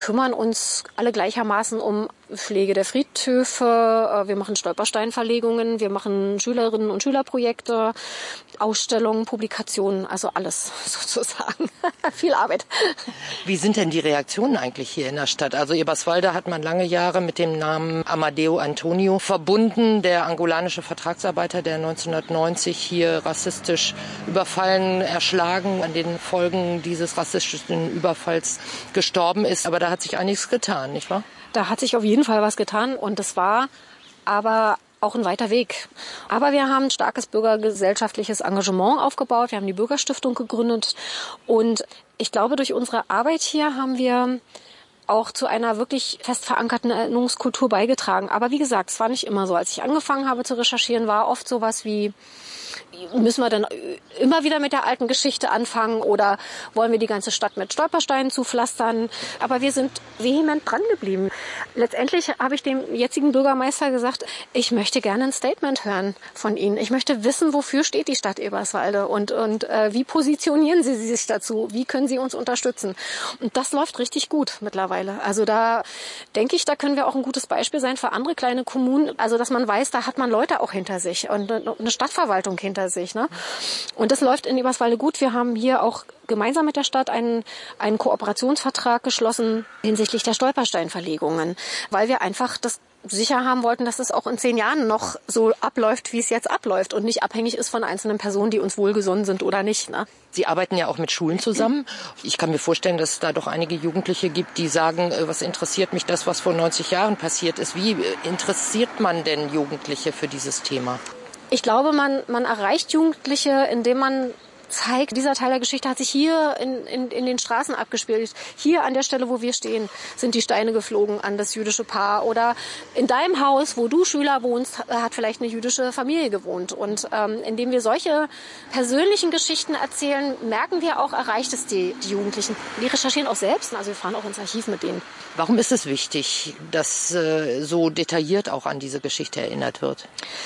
kümmern uns alle gleichermaßen um Pflege der Friedhöfe, wir machen Stolpersteinverlegungen, wir machen Schülerinnen- und Schülerprojekte, Ausstellungen, Publikationen, also alles sozusagen. Viel Arbeit. Wie sind denn die Reaktionen eigentlich hier in der Stadt? Also Eberswalde hat man lange Jahre mit dem Namen Amadeo Antonio verbunden, der angolanische Vertragsarbeiter, der 1990 hier rassistisch überfallen, erschlagen, an den Folgen dieses rassistischen Überfalls gestorben ist. Aber da hat sich einiges getan, nicht wahr? Da hat sich auf jeden Fall was getan und das war aber auch ein weiter Weg. Aber wir haben ein starkes bürgergesellschaftliches Engagement aufgebaut. Wir haben die Bürgerstiftung gegründet und ich glaube, durch unsere Arbeit hier haben wir auch zu einer wirklich fest verankerten Erinnerungskultur beigetragen. Aber wie gesagt, es war nicht immer so. Als ich angefangen habe zu recherchieren, war oft sowas wie, müssen wir dann immer wieder mit der alten Geschichte anfangen oder wollen wir die ganze Stadt mit Stolpersteinen zupflastern? Aber wir sind vehement dran geblieben. Letztendlich habe ich dem jetzigen Bürgermeister gesagt, ich möchte gerne ein Statement hören von Ihnen. Ich möchte wissen, wofür steht die Stadt Eberswalde und wie positionieren Sie sich dazu? Wie können Sie uns unterstützen? Und das läuft richtig gut mittlerweile. Also da denke ich, da können wir auch ein gutes Beispiel sein für andere kleine Kommunen. Also dass man weiß, da hat man Leute auch hinter sich und eine Stadtverwaltung hinter sich. Ne? Und das läuft in Eberswalde gut. Wir haben hier auch gemeinsam mit der Stadt einen Kooperationsvertrag geschlossen hinsichtlich der Stolpersteinverlegungen, weil wir einfach das sicher haben wollten, dass es auch in 10 Jahren noch so abläuft, wie es jetzt abläuft und nicht abhängig ist von einzelnen Personen, die uns wohlgesonnen sind oder nicht. Ne? Sie arbeiten ja auch mit Schulen zusammen. Ich kann mir vorstellen, dass es da doch einige Jugendliche gibt, die sagen, was interessiert mich das, was vor 90 Jahren passiert ist. Wie interessiert man denn Jugendliche für dieses Thema? Ich glaube, man erreicht Jugendliche, indem man zeigt, dieser Teil der Geschichte hat sich hier in den Straßen abgespielt. Hier an der Stelle, wo wir stehen, sind die Steine geflogen an das jüdische Paar. Oder in deinem Haus, wo du Schüler wohnst, hat vielleicht eine jüdische Familie gewohnt. Und indem wir solche persönlichen Geschichten erzählen, merken wir auch, erreicht es die Jugendlichen. Die recherchieren auch selbst, also wir fahren auch ins Archiv mit denen. Warum ist es wichtig, dass so detailliert auch an diese Geschichte erinnert wird?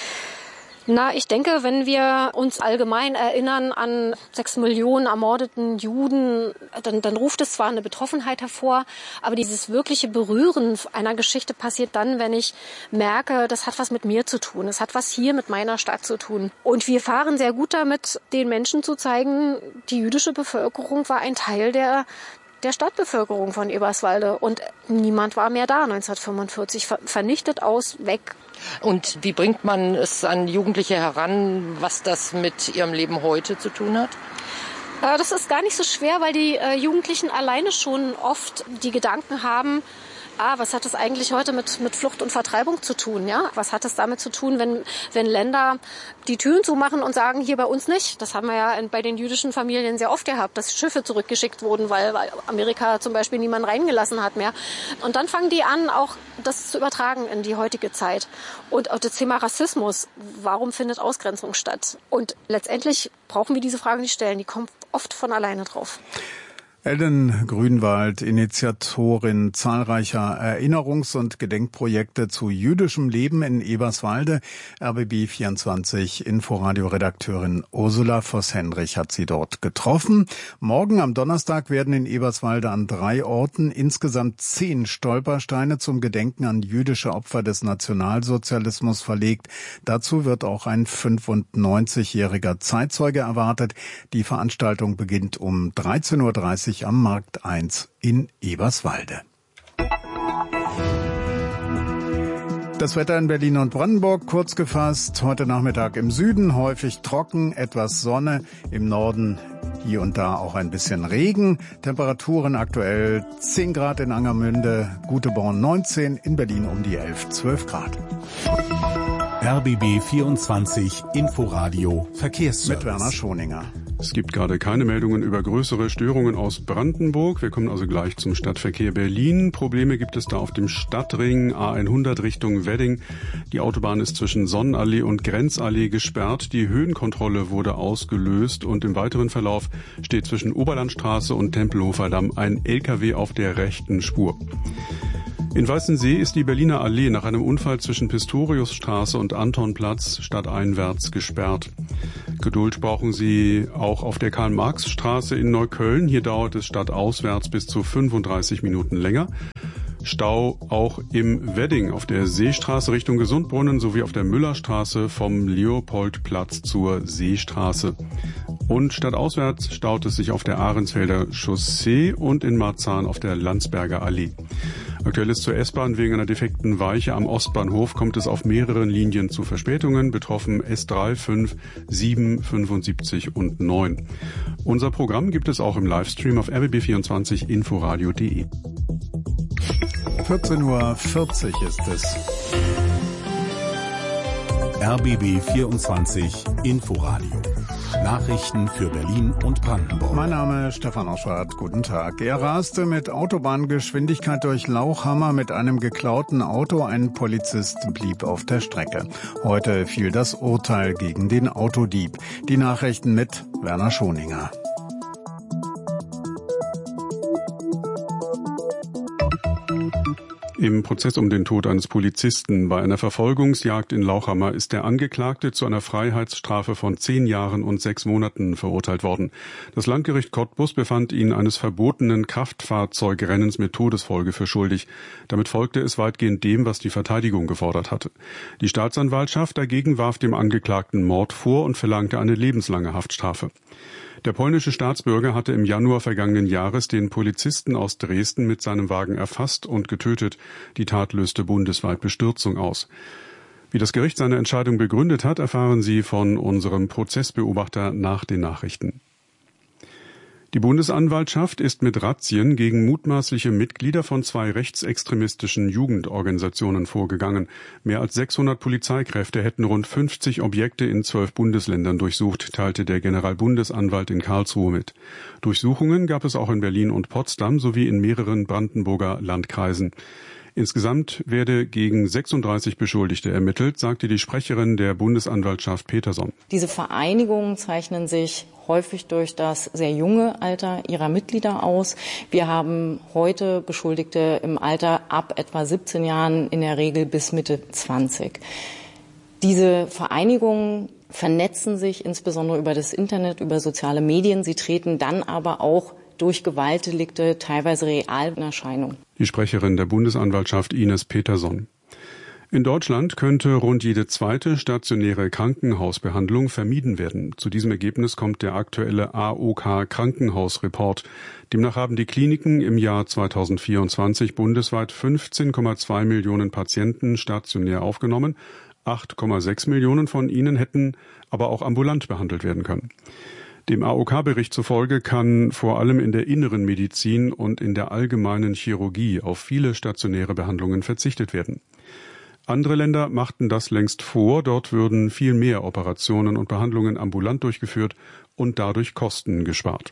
Na, ich denke, wenn wir uns allgemein erinnern an 6 Millionen ermordeten Juden, dann ruft es zwar eine Betroffenheit hervor, aber dieses wirkliche Berühren einer Geschichte passiert dann, wenn ich merke, das hat was mit mir zu tun, es hat was hier mit meiner Stadt zu tun. Und wir fahren sehr gut damit, den Menschen zu zeigen, die jüdische Bevölkerung war ein Teil der Stadtbevölkerung von Eberswalde und niemand war mehr da 1945, vernichtet aus, weg. Und wie bringt man es an Jugendliche heran, was das mit ihrem Leben heute zu tun hat? Das ist gar nicht so schwer, weil die Jugendlichen alleine schon oft die Gedanken haben, was hat das eigentlich heute mit Flucht und Vertreibung zu tun? Ja? Was hat es damit zu tun, wenn Länder die Türen zumachen und sagen, hier bei uns nicht? Das haben wir ja bei den jüdischen Familien sehr oft gehabt, dass Schiffe zurückgeschickt wurden, weil Amerika zum Beispiel niemanden reingelassen hat mehr. Und dann fangen die an, auch das zu übertragen in die heutige Zeit. Und auch das Thema Rassismus, warum findet Ausgrenzung statt? Und letztendlich brauchen wir diese Frage nicht stellen, die kommen oft von alleine drauf. Ellen Grünwald, Initiatorin zahlreicher Erinnerungs- und Gedenkprojekte zu jüdischem Leben in Eberswalde. RBB24 Inforadio-Redakteurin Ursula Voss-Hendrich hat sie dort getroffen. Morgen am Donnerstag werden in Eberswalde an 3 Orten insgesamt 10 Stolpersteine zum Gedenken an jüdische Opfer des Nationalsozialismus verlegt. Dazu wird auch ein 95-jähriger Zeitzeuge erwartet. Die Veranstaltung beginnt um 13:30 Uhr am Markt 1 in Eberswalde. Das Wetter in Berlin und Brandenburg kurz gefasst. Heute Nachmittag im Süden häufig trocken, etwas Sonne. Im Norden hier und da auch ein bisschen Regen. Temperaturen aktuell 10 Grad in Angermünde, Guteborn 19, in Berlin um die 11, 12 Grad. RBB 24 Inforadio Verkehrsservice. Mit Werner Schoninger. Es gibt gerade keine Meldungen über größere Störungen aus Brandenburg. Wir kommen also gleich zum Stadtverkehr Berlin. Probleme gibt es da auf dem Stadtring A100 Richtung Wedding. Die Autobahn ist zwischen Sonnenallee und Grenzallee gesperrt. Die Höhenkontrolle wurde ausgelöst und im weiteren Verlauf steht zwischen Oberlandstraße und Tempelhofer Damm ein LKW auf der rechten Spur. In Weißensee ist die Berliner Allee nach einem Unfall zwischen Pistoriusstraße und Antonplatz stadteinwärts gesperrt. Geduld brauchen Sie auch auf der Karl-Marx-Straße in Neukölln. Hier dauert es stadtauswärts bis zu 35 Minuten länger. Stau auch im Wedding auf der Seestraße Richtung Gesundbrunnen sowie auf der Müllerstraße vom Leopoldplatz zur Seestraße. Und stadtauswärts staut es sich auf der Ahrensfelder Chaussee und in Marzahn auf der Landsberger Allee. Aktuell ist zur S-Bahn wegen einer defekten Weiche am Ostbahnhof kommt es auf mehreren Linien zu Verspätungen, betroffen S3, 5, 7, 75 und 9. Unser Programm gibt es auch im Livestream auf rbb24inforadio.de. 14:40 Uhr ist es. RBB 24 Inforadio. Nachrichten für Berlin und Brandenburg. Mein Name ist Stefan Oschwart. Guten Tag. Er raste mit Autobahngeschwindigkeit durch Lauchhammer mit einem geklauten Auto. Ein Polizist blieb auf der Strecke. Heute fiel das Urteil gegen den Autodieb. Die Nachrichten mit Werner Schoninger. Im Prozess um den Tod eines Polizisten bei einer Verfolgungsjagd in Lauchhammer ist der Angeklagte zu einer Freiheitsstrafe von 10 Jahren und 6 Monaten verurteilt worden. Das Landgericht Cottbus befand ihn eines verbotenen Kraftfahrzeugrennens mit Todesfolge für schuldig. Damit folgte es weitgehend dem, was die Verteidigung gefordert hatte. Die Staatsanwaltschaft dagegen warf dem Angeklagten Mord vor und verlangte eine lebenslange Haftstrafe. Der polnische Staatsbürger hatte im Januar vergangenen Jahres den Polizisten aus Dresden mit seinem Wagen erfasst und getötet. Die Tat löste bundesweit Bestürzung aus. Wie das Gericht seine Entscheidung begründet hat, erfahren Sie von unserem Prozessbeobachter nach den Nachrichten. Die Bundesanwaltschaft ist mit Razzien gegen mutmaßliche Mitglieder von 2 rechtsextremistischen Jugendorganisationen vorgegangen. Mehr als 600 Polizeikräfte hätten rund 50 Objekte in 12 Bundesländern durchsucht, teilte der Generalbundesanwalt in Karlsruhe mit. Durchsuchungen gab es auch in Berlin und Potsdam sowie in mehreren Brandenburger Landkreisen. Insgesamt werde gegen 36 Beschuldigte ermittelt, sagte die Sprecherin der Bundesanwaltschaft Peterson. Diese Vereinigungen zeichnen sich häufig durch das sehr junge Alter ihrer Mitglieder aus. Wir haben heute Beschuldigte im Alter ab etwa 17 Jahren, in der Regel bis Mitte 20. Diese Vereinigungen vernetzen sich insbesondere über das Internet, über soziale Medien. Sie treten dann aber auch durch Gewaltdelikte teilweise real in Erscheinung. Die Sprecherin der Bundesanwaltschaft Ines Peterson. In Deutschland könnte rund jede zweite stationäre Krankenhausbehandlung vermieden werden. Zu diesem Ergebnis kommt der aktuelle AOK-Krankenhausreport. Demnach haben die Kliniken im Jahr 2024 bundesweit 15,2 Millionen Patienten stationär aufgenommen. 8,6 Millionen von ihnen hätten aber auch ambulant behandelt werden können. Dem AOK-Bericht zufolge kann vor allem in der inneren Medizin und in der allgemeinen Chirurgie auf viele stationäre Behandlungen verzichtet werden. Andere Länder machten das längst vor, dort würden viel mehr Operationen und Behandlungen ambulant durchgeführt und dadurch Kosten gespart.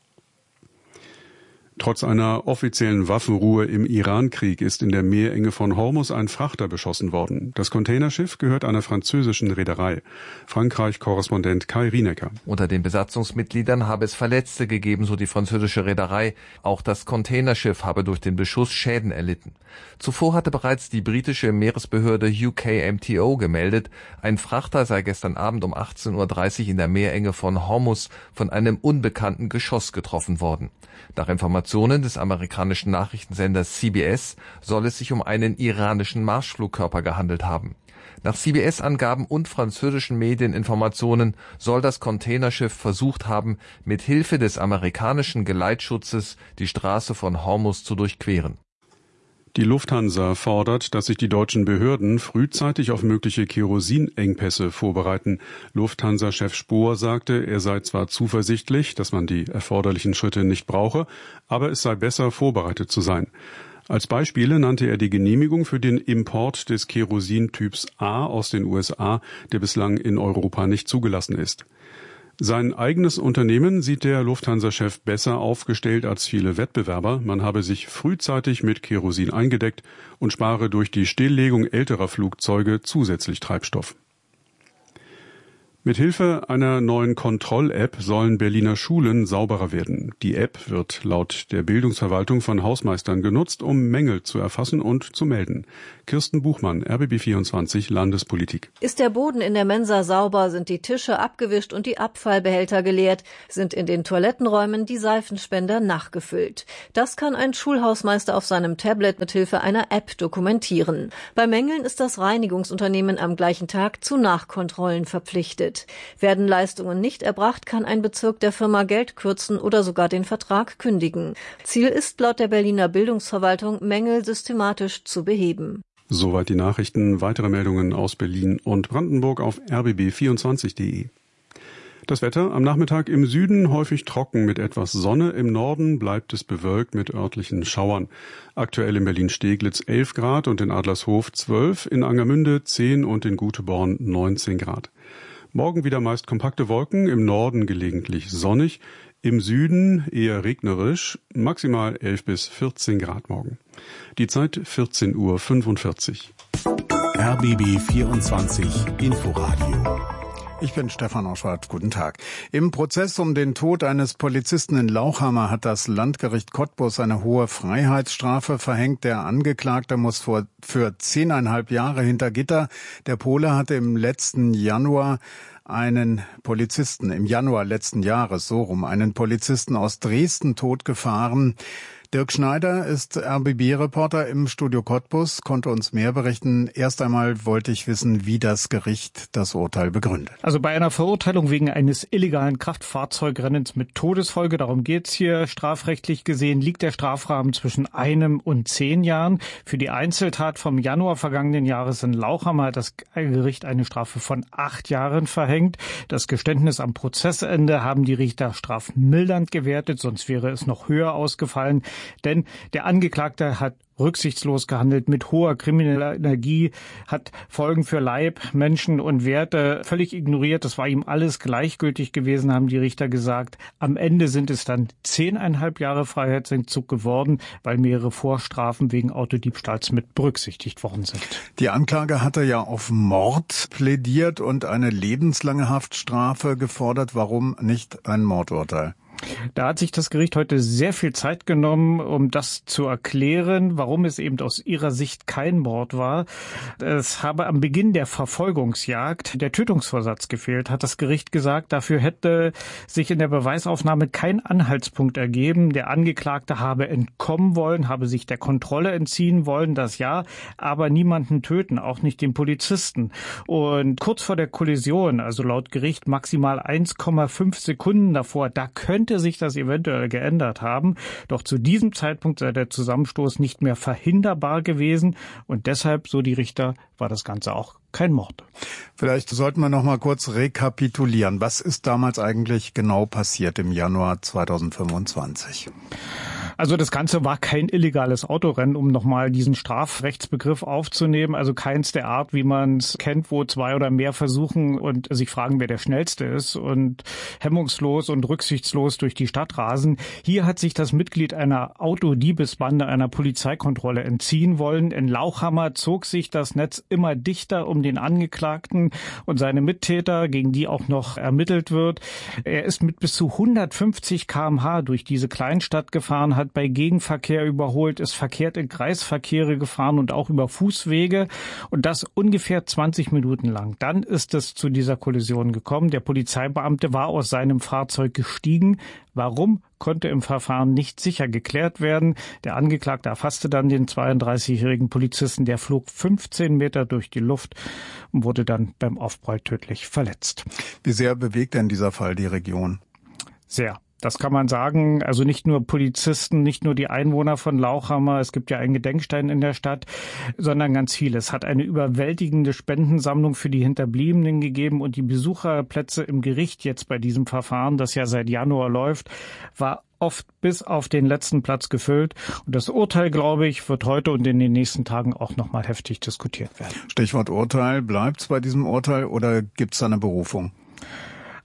Trotz einer offiziellen Waffenruhe im Iran-Krieg ist in der Meerenge von Hormuz ein Frachter beschossen worden. Das Containerschiff gehört einer französischen Reederei. Frankreich-Korrespondent Kai Rienecker. Unter den Besatzungsmitgliedern habe es Verletzte gegeben, so die französische Reederei. Auch das Containerschiff habe durch den Beschuss Schäden erlitten. Zuvor hatte bereits die britische Meeresbehörde UKMTO gemeldet, ein Frachter sei gestern Abend um 18:30 Uhr in der Meerenge von Hormuz von einem unbekannten Geschoss getroffen worden. Nach Informationen des amerikanischen Nachrichtensenders CBS soll es sich um einen iranischen Marschflugkörper gehandelt haben. Nach CBS-Angaben und französischen Medieninformationen soll das Containerschiff versucht haben, mit Hilfe des amerikanischen Geleitschutzes die Straße von Hormuz zu durchqueren. Die Lufthansa fordert, dass sich die deutschen Behörden frühzeitig auf mögliche Kerosinengpässe vorbereiten. Lufthansa-Chef Spohr sagte, er sei zwar zuversichtlich, dass man die erforderlichen Schritte nicht brauche, aber es sei besser, vorbereitet zu sein. Als Beispiele nannte er die Genehmigung für den Import des Kerosintyps A aus den USA, der bislang in Europa nicht zugelassen ist. Sein eigenes Unternehmen sieht der Lufthansa-Chef besser aufgestellt als viele Wettbewerber. Man habe sich frühzeitig mit Kerosin eingedeckt und spare durch die Stilllegung älterer Flugzeuge zusätzlich Treibstoff. Mit Hilfe einer neuen Kontroll-App sollen Berliner Schulen sauberer werden. Die App wird laut der Bildungsverwaltung von Hausmeistern genutzt, um Mängel zu erfassen und zu melden. Kirsten Buchmann, RBB24 Landespolitik. Ist der Boden in der Mensa sauber, sind die Tische abgewischt und die Abfallbehälter geleert, sind in den Toilettenräumen die Seifenspender nachgefüllt. Das kann ein Schulhausmeister auf seinem Tablet mit Hilfe einer App dokumentieren. Bei Mängeln ist das Reinigungsunternehmen am gleichen Tag zu Nachkontrollen verpflichtet. Werden Leistungen nicht erbracht, kann ein Bezirk der Firma Geld kürzen oder sogar den Vertrag kündigen. Ziel ist laut der Berliner Bildungsverwaltung, Mängel systematisch zu beheben. Soweit die Nachrichten. Weitere Meldungen aus Berlin und Brandenburg auf rbb24.de. Das Wetter am Nachmittag im Süden häufig trocken mit etwas Sonne. Im Norden bleibt es bewölkt mit örtlichen Schauern. Aktuell in Berlin-Steglitz 11 Grad und in Adlershof 12, in Angermünde 10 und in Guteborn 19 Grad. Morgen wieder meist kompakte Wolken, im Norden gelegentlich sonnig, im Süden eher regnerisch, maximal 11 bis 14 Grad morgen. Die Zeit 14:45 Uhr. RBB 24 Inforadio. Ich bin Stefan Oschwart. Guten Tag. Im Prozess um den Tod eines Polizisten in Lauchhammer hat das Landgericht Cottbus eine hohe Freiheitsstrafe verhängt. Der Angeklagte muss für 10,5 Jahre hinter Gitter. Der Pole hatte im Januar letzten Jahres einen Polizisten aus Dresden totgefahren. Dirk Schneider ist RBB-Reporter im Studio Cottbus, konnte uns mehr berichten. Erst einmal wollte ich wissen, wie das Gericht das Urteil begründet. Also bei einer Verurteilung wegen eines illegalen Kraftfahrzeugrennens mit Todesfolge, darum geht's hier, strafrechtlich gesehen, liegt der Strafrahmen zwischen 1 und 10 Jahren. Für die Einzeltat vom Januar vergangenen Jahres in Lauchhammer hat das Gericht eine Strafe von 8 Jahren verhängt. Das Geständnis am Prozessende haben die Richter strafmildernd gewertet, sonst wäre es noch höher ausgefallen. Denn der Angeklagte hat rücksichtslos gehandelt, mit hoher krimineller Energie, hat Folgen für Leib, Menschen und Werte völlig ignoriert. Das war ihm alles gleichgültig gewesen, haben die Richter gesagt. Am Ende sind es dann 10,5 Jahre Freiheitsentzug geworden, weil mehrere Vorstrafen wegen Autodiebstahls mit berücksichtigt worden sind. Die Anklage hatte ja auf Mord plädiert und eine lebenslange Haftstrafe gefordert. Warum nicht ein Mordurteil? Da hat sich das Gericht heute sehr viel Zeit genommen, um das zu erklären, warum es eben aus ihrer Sicht kein Mord war. Es habe am Beginn der Verfolgungsjagd der Tötungsvorsatz gefehlt, hat das Gericht gesagt. Dafür hätte sich in der Beweisaufnahme kein Anhaltspunkt ergeben. Der Angeklagte habe entkommen wollen, habe sich der Kontrolle entziehen wollen, das ja, aber niemanden töten, auch nicht den Polizisten. Und kurz vor der Kollision, also laut Gericht maximal 1,5 Sekunden davor, da könnte sich das eventuell geändert haben. Doch zu diesem Zeitpunkt sei der Zusammenstoß nicht mehr verhinderbar gewesen und deshalb, so die Richter, war das Ganze auch kein Mord. Vielleicht sollten wir noch mal kurz rekapitulieren. Was ist damals eigentlich genau passiert im Januar 2025? Also das Ganze war kein illegales Autorennen, um nochmal diesen Strafrechtsbegriff aufzunehmen. Also keins der Art, wie man es kennt, wo 2 oder mehr versuchen und sich fragen, wer der Schnellste ist und hemmungslos und rücksichtslos durch die Stadt rasen. Hier hat sich das Mitglied einer Autodiebesbande einer Polizeikontrolle entziehen wollen. In Lauchhammer zog sich das Netz immer dichter um den Angeklagten und seine Mittäter, gegen die auch noch ermittelt wird. Er ist mit bis zu 150 km/h durch diese Kleinstadt gefahren, hat bei Gegenverkehr überholt, ist verkehrt in Kreisverkehre gefahren und auch über Fußwege und das ungefähr 20 Minuten lang. Dann ist es zu dieser Kollision gekommen. Der Polizeibeamte war aus seinem Fahrzeug gestiegen. Warum, konnte im Verfahren nicht sicher geklärt werden. Der Angeklagte erfasste dann den 32-jährigen Polizisten. Der flog 15 Meter durch die Luft und wurde dann beim Aufprall tödlich verletzt. Wie sehr bewegt denn dieser Fall die Region? Sehr. Das kann man sagen. Also nicht nur Polizisten, nicht nur die Einwohner von Lauchhammer, es gibt ja einen Gedenkstein in der Stadt, sondern ganz viele. Es hat eine überwältigende Spendensammlung für die Hinterbliebenen gegeben und die Besucherplätze im Gericht jetzt bei diesem Verfahren, das ja seit Januar läuft, war oft bis auf den letzten Platz gefüllt. Und das Urteil, glaube ich, wird heute und in den nächsten Tagen auch noch mal heftig diskutiert werden. Stichwort Urteil. Bleibt's bei diesem Urteil oder gibt's da eine Berufung?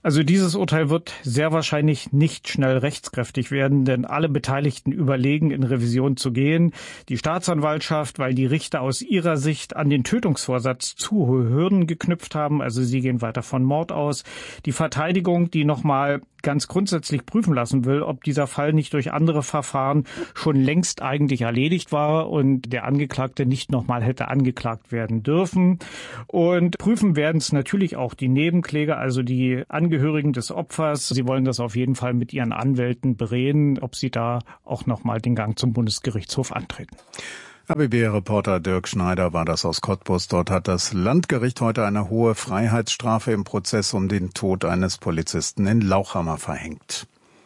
Also dieses Urteil wird sehr wahrscheinlich nicht schnell rechtskräftig werden, denn alle Beteiligten überlegen, in Revision zu gehen. Die Staatsanwaltschaft, weil die Richter aus ihrer Sicht an den Tötungsvorsatz zu hohe Hürden geknüpft haben, also sie gehen weiter von Mord aus. Die Verteidigung, die nochmal ganz grundsätzlich prüfen lassen will, ob dieser Fall nicht durch andere Verfahren schon längst eigentlich erledigt war und der Angeklagte nicht nochmal hätte angeklagt werden dürfen. Und prüfen werden es natürlich auch die Nebenkläger, also die Angehörigen des Opfers. Sie wollen das auf jeden Fall mit ihren Anwälten bereden, ob sie da auch nochmal den Gang zum Bundesgerichtshof antreten. RBB-Reporter Dirk Schneider war das aus Cottbus. Dort hat das Landgericht heute eine hohe Freiheitsstrafe im Prozess um den Tod eines Polizisten in Lauchhammer verhängt.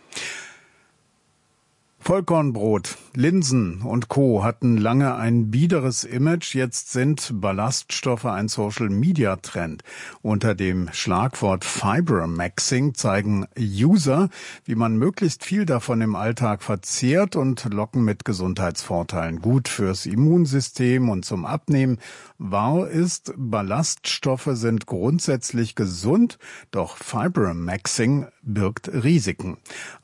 Vollkornbrot, Linsen und Co. hatten lange ein biederes Image. Jetzt sind Ballaststoffe ein Social-Media-Trend. Unter dem Schlagwort Fibermaxing zeigen User, wie man möglichst viel davon im Alltag verzehrt und locken mit Gesundheitsvorteilen. Gut fürs Immunsystem und zum Abnehmen. Wahr ist, Ballaststoffe sind grundsätzlich gesund, doch Fibermaxing birgt Risiken.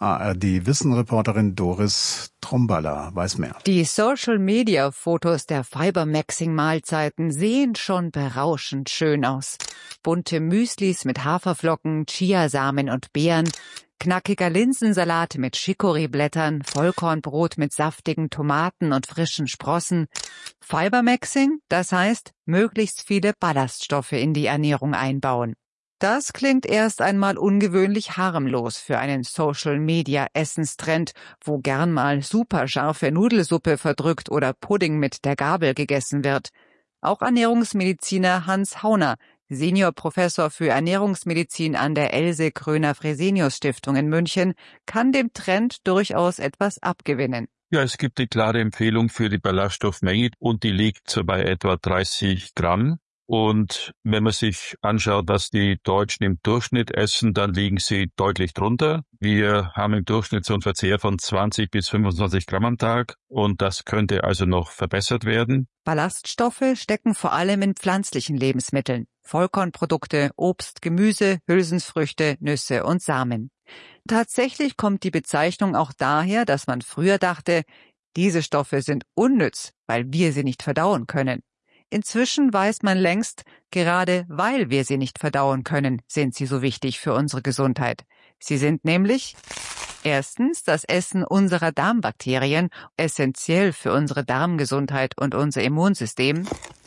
ARD-Wissenreporterin Doris Tromballa weiß mehr. Die Social-Media-Fotos der Fibermaxing-Mahlzeiten sehen schon berauschend schön aus. Bunte Müslis mit Haferflocken, Chiasamen und Beeren, knackiger Linsensalat mit Chicorée-Blättern, Vollkornbrot mit saftigen Tomaten und frischen Sprossen. Fibermaxing, das heißt, möglichst viele Ballaststoffe in die Ernährung einbauen. Das klingt erst einmal ungewöhnlich harmlos für einen Social-Media-Essenstrend, wo gern mal superscharfe Nudelsuppe verdrückt oder Pudding mit der Gabel gegessen wird. Auch Ernährungsmediziner Hans Hauner, Seniorprofessor für Ernährungsmedizin an der Else-Kröner-Fresenius-Stiftung in München, kann dem Trend durchaus etwas abgewinnen. Ja, es gibt die klare Empfehlung für die Ballaststoffmenge und die liegt so bei etwa 30 Gramm. Und wenn man sich anschaut, was die Deutschen im Durchschnitt essen, dann liegen sie deutlich drunter. Wir haben im Durchschnitt so einen Verzehr von 20 bis 25 Gramm am Tag und das könnte also noch verbessert werden. Ballaststoffe stecken vor allem in pflanzlichen Lebensmitteln. Vollkornprodukte, Obst, Gemüse, Hülsenfrüchte, Nüsse und Samen. Tatsächlich kommt die Bezeichnung auch daher, dass man früher dachte, diese Stoffe sind unnütz, weil wir sie nicht verdauen können. Inzwischen weiß man längst, gerade weil wir sie nicht verdauen können, sind sie so wichtig für unsere Gesundheit. Sie sind nämlich erstens das Essen unserer Darmbakterien, essentiell für unsere Darmgesundheit und unser Immunsystem.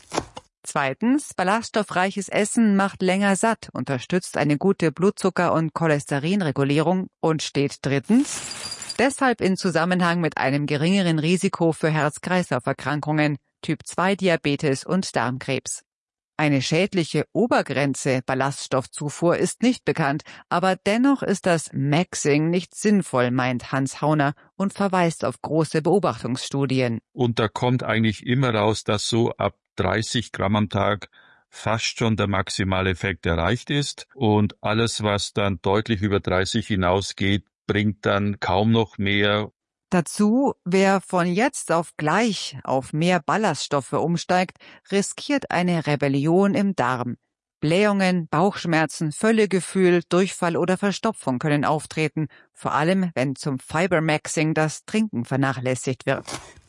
Zweitens, ballaststoffreiches Essen macht länger satt, unterstützt eine gute Blutzucker- und Cholesterinregulierung und steht drittens deshalb in Zusammenhang mit einem geringeren Risiko für Herz-Kreislauf-Erkrankungen, Typ-2-Diabetes und Darmkrebs. Eine schädliche Obergrenze Ballaststoffzufuhr ist nicht bekannt, aber dennoch ist das Maxing nicht sinnvoll, meint Hans Hauner und verweist auf große Beobachtungsstudien. Und da kommt eigentlich immer raus, dass so ab 30 Gramm am Tag fast schon der maximale Effekt erreicht ist und alles, was dann deutlich über 30 hinausgeht, bringt dann kaum noch mehr. Dazu, wer von jetzt auf gleich auf mehr Ballaststoffe umsteigt, riskiert eine Rebellion im Darm. Blähungen, Bauchschmerzen, Völlegefühl, Durchfall oder Verstopfung können auftreten, vor allem wenn zum Fibermaxing das Trinken vernachlässigt wird.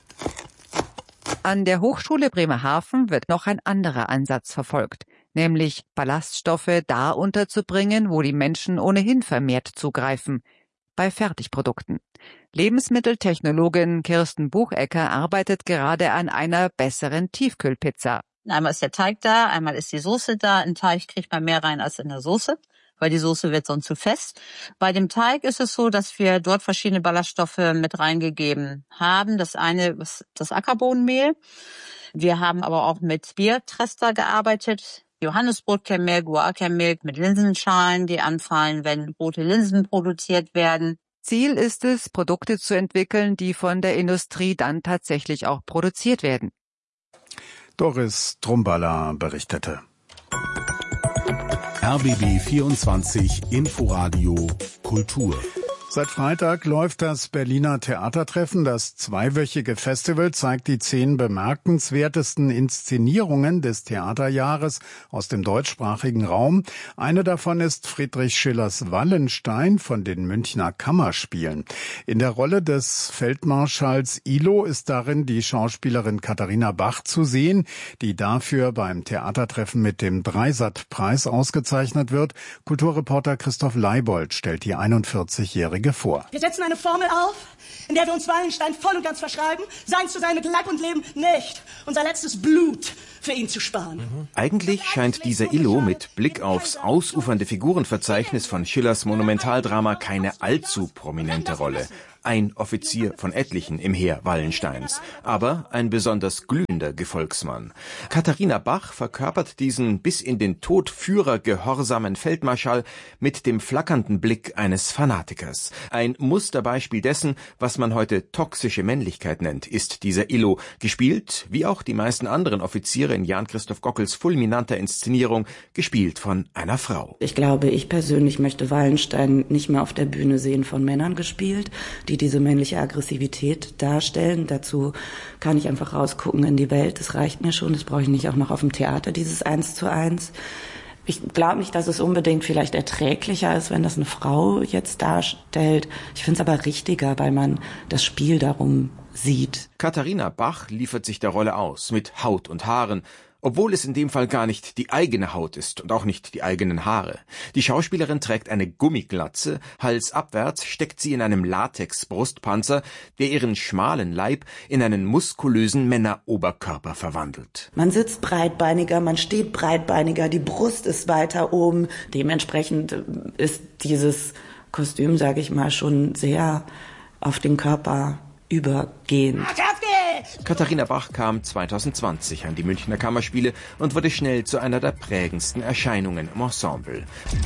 An der Hochschule Bremerhaven wird noch ein anderer Ansatz verfolgt, nämlich Ballaststoffe da unterzubringen, wo die Menschen ohnehin vermehrt zugreifen, bei Fertigprodukten. Lebensmitteltechnologin Kirsten Buchecker arbeitet gerade an einer besseren Tiefkühlpizza. Einmal ist der Teig da, einmal ist die Soße da. Im Teig kriegt man mehr rein als in der Soße, weil die Soße wird sonst zu fest. Bei dem Teig ist es so, dass wir dort verschiedene Ballaststoffe mit reingegeben haben. Das eine ist das Ackerbohnenmehl. Wir haben aber auch mit Biertrester gearbeitet. Johannesbrotkernmehl, Guarkernmehl mit Linsenschalen, die anfallen, wenn rote Linsen produziert werden. Ziel ist es, Produkte zu entwickeln, die von der Industrie dann tatsächlich auch produziert werden. Doris Tromballa berichtete. RBB 24 Inforadio Kultur. Seit Freitag läuft das Berliner Theatertreffen. Das zweiwöchige Festival zeigt die 10 bemerkenswertesten Inszenierungen des Theaterjahres aus dem deutschsprachigen Raum. Eine davon ist Friedrich Schillers Wallenstein von den Münchner Kammerspielen. In der Rolle des Feldmarschalls Illo ist darin die Schauspielerin Katharina Bach zu sehen, die dafür beim Theatertreffen mit dem Dreisat-Preis ausgezeichnet wird. Kulturreporter Christoph Leibold stellt die 41-Jährige vor. Wir setzen eine Formel auf, in der wir uns Wallenstein voll und ganz verschreiben, sein zu sein mit Leib und Leben nicht, unser letztes Blut für ihn zu sparen. Eigentlich scheint dieser Illo mit Blick aufs ausufernde Figurenverzeichnis von Schillers Monumentaldrama keine allzu prominente Rolle. Ein Offizier von etlichen im Heer Wallensteins, aber ein besonders glühender Gefolgsmann. Katharina Bach verkörpert diesen bis in den Tod führergehorsamen Feldmarschall mit dem flackernden Blick eines Fanatikers. Ein Musterbeispiel dessen, was man heute toxische Männlichkeit nennt, ist dieser Illo, gespielt, wie auch die meisten anderen Offiziere in Jan-Christoph Gockels fulminanter Inszenierung, gespielt von einer Frau. Ich glaube, ich persönlich möchte Wallenstein nicht mehr auf der Bühne sehen von Männern gespielt, die diese männliche Aggressivität darstellen. Dazu kann ich einfach rausgucken in die Welt. Das reicht mir schon. Das brauche ich nicht auch noch auf dem Theater, dieses 1:1. Ich glaube nicht, dass es unbedingt vielleicht erträglicher ist, wenn das eine Frau jetzt darstellt. Ich finde es aber richtiger, weil man das Spiel darum sieht. Katharina Bach liefert sich der Rolle aus, mit Haut und Haaren, obwohl es in dem Fall gar nicht die eigene Haut ist und auch nicht die eigenen Haare. Die Schauspielerin trägt eine Gummiglatze, halsabwärts steckt sie in einem Latex-Brustpanzer, der ihren schmalen Leib in einen muskulösen Männeroberkörper verwandelt. Man sitzt breitbeiniger, man steht breitbeiniger, die Brust ist weiter oben. Dementsprechend ist dieses Kostüm, sage ich mal, schon sehr auf den Körper übergehend. Katharina Bach kam 2020 an die Münchner Kammerspiele und wurde schnell zu einer der prägendsten Erscheinungen im Ensemble.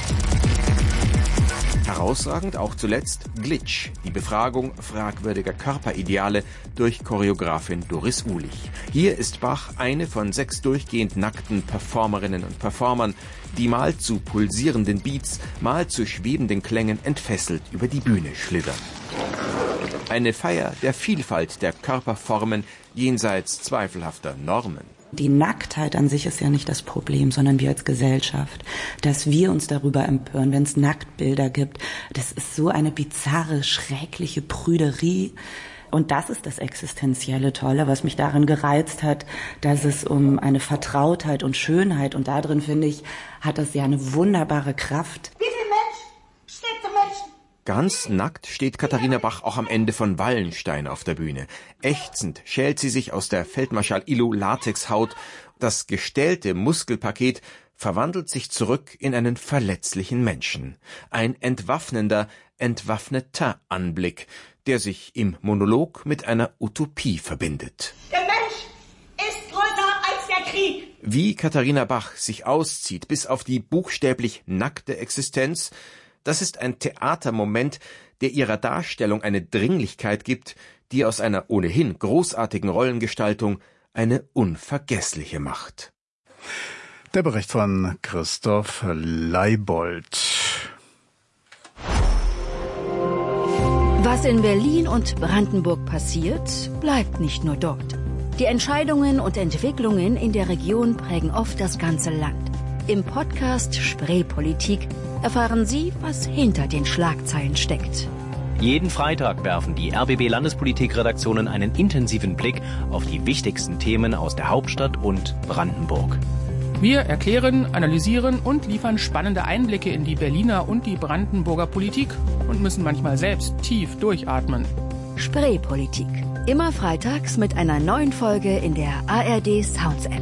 Herausragend auch zuletzt Glitch, die Befragung fragwürdiger Körperideale durch Choreografin Doris Uhlich. Hier ist Bach eine von 6 durchgehend nackten Performerinnen und Performern, die mal zu pulsierenden Beats, mal zu schwebenden Klängen entfesselt über die Bühne schlittern. Eine Feier der Vielfalt der Körperformen jenseits zweifelhafter Normen. Die Nacktheit an sich ist ja nicht das Problem, sondern wir als Gesellschaft, dass wir uns darüber empören, wenn es Nacktbilder gibt. Das ist so eine bizarre, schreckliche Prüderie. Und das ist das existenzielle Tolle, was mich darin gereizt hat, dass es um eine Vertrautheit und Schönheit, und darin, finde ich, hat das ja eine wunderbare Kraft. Wie viel Mensch steht zum Menschen? Ganz nackt steht Katharina Bach auch am Ende von Wallenstein auf der Bühne. Ächzend schält sie sich aus der Feldmarschall Illo Latexhaut. Das gestellte Muskelpaket verwandelt sich zurück in einen verletzlichen Menschen. Ein entwaffneter Anblick, der sich im Monolog mit einer Utopie verbindet. Der Mensch ist größer als der Krieg. Wie Katharina Bach sich auszieht bis auf die buchstäblich nackte Existenz, das ist ein Theatermoment, der ihrer Darstellung eine Dringlichkeit gibt, die aus einer ohnehin großartigen Rollengestaltung eine unvergessliche macht. Der Bericht von Christoph Leibold. Was in Berlin und Brandenburg passiert, bleibt nicht nur dort. Die Entscheidungen und Entwicklungen in der Region prägen oft das ganze Land. Im Podcast Spreepolitik erfahren Sie, was hinter den Schlagzeilen steckt. Jeden Freitag werfen die RBB-Landespolitik-Redaktionen einen intensiven Blick auf die wichtigsten Themen aus der Hauptstadt und Brandenburg. Wir erklären, analysieren und liefern spannende Einblicke in die Berliner und die Brandenburger Politik und müssen manchmal selbst tief durchatmen. Spreepolitik. Immer freitags mit einer neuen Folge in der ARD Sounds App.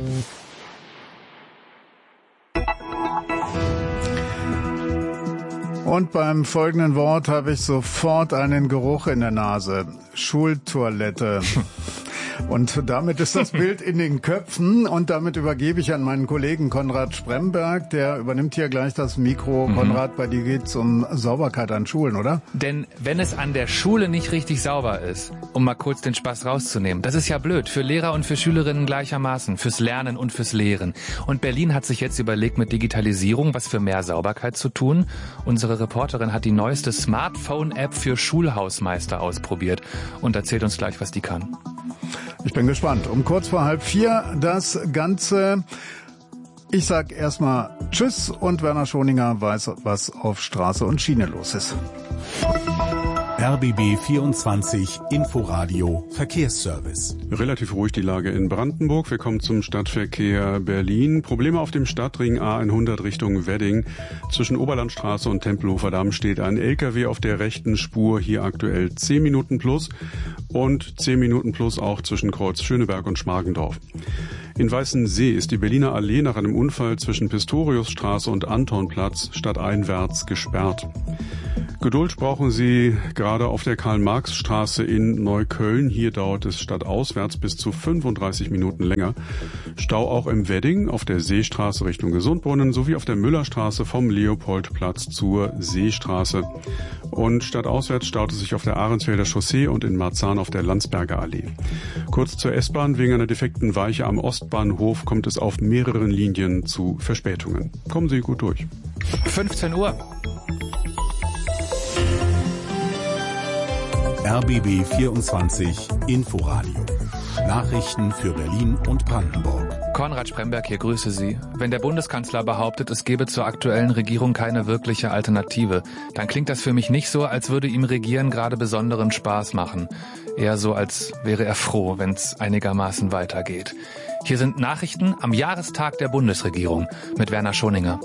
Und beim folgenden Wort habe ich sofort einen Geruch in der Nase. Schultoilette. Und damit ist das Bild in den Köpfen und damit übergebe ich an meinen Kollegen Konrad Spremberg, der übernimmt hier gleich das Mikro. Konrad, bei dir geht's um Sauberkeit an Schulen, oder? Denn wenn es an der Schule nicht richtig sauber ist, um mal kurz den Spaß rauszunehmen, das ist ja blöd, für Lehrer und für Schülerinnen gleichermaßen, fürs Lernen und fürs Lehren. Und Berlin hat sich jetzt überlegt, mit Digitalisierung was für mehr Sauberkeit zu tun. Unsere Reporterin hat die neueste Smartphone-App für Schulhausmeister ausprobiert und erzählt uns gleich, was die kann. Ich bin gespannt. Um kurz vor 3:30 das Ganze. Ich sag erstmal Tschüss und Werner Schoninger weiß, was auf Straße und Schiene los ist. RBB 24 Inforadio Verkehrsservice. Relativ ruhig die Lage in Brandenburg. Wir kommen zum Stadtverkehr Berlin. Probleme auf dem Stadtring A100 Richtung Wedding. Zwischen Oberlandstraße und Tempelhofer Damm steht ein LKW auf der rechten Spur. Hier aktuell 10 Minuten plus und 10 Minuten plus auch zwischen Kreuz Schöneberg und Schmargendorf. In Weißensee ist die Berliner Allee nach einem Unfall zwischen Pistoriusstraße und Antonplatz stadteinwärts gesperrt. Geduld brauchen Sie gerade auf der Karl-Marx-Straße in Neukölln. Hier dauert es stadtauswärts bis zu 35 Minuten länger. Stau auch im Wedding, auf der Seestraße Richtung Gesundbrunnen sowie auf der Müllerstraße vom Leopoldplatz zur Seestraße. Und stadtauswärts staut es sich auf der Ahrensfelder Chaussee und in Marzahn auf der Landsberger Allee. Kurz zur S-Bahn. Wegen einer defekten Weiche am Ostbahnhof kommt es auf mehreren Linien zu Verspätungen. Kommen Sie gut durch. 15 Uhr. RBB 24 Inforadio. Nachrichten für Berlin und Brandenburg. Konrad Spremberg hier, grüße Sie. Wenn der Bundeskanzler behauptet, es gebe zur aktuellen Regierung keine wirkliche Alternative, dann klingt das für mich nicht so, als würde ihm Regieren gerade besonderen Spaß machen. Eher so, als wäre er froh, wenn es einigermaßen weitergeht. Hier sind Nachrichten am Jahrestag der Bundesregierung mit Werner Schoninger.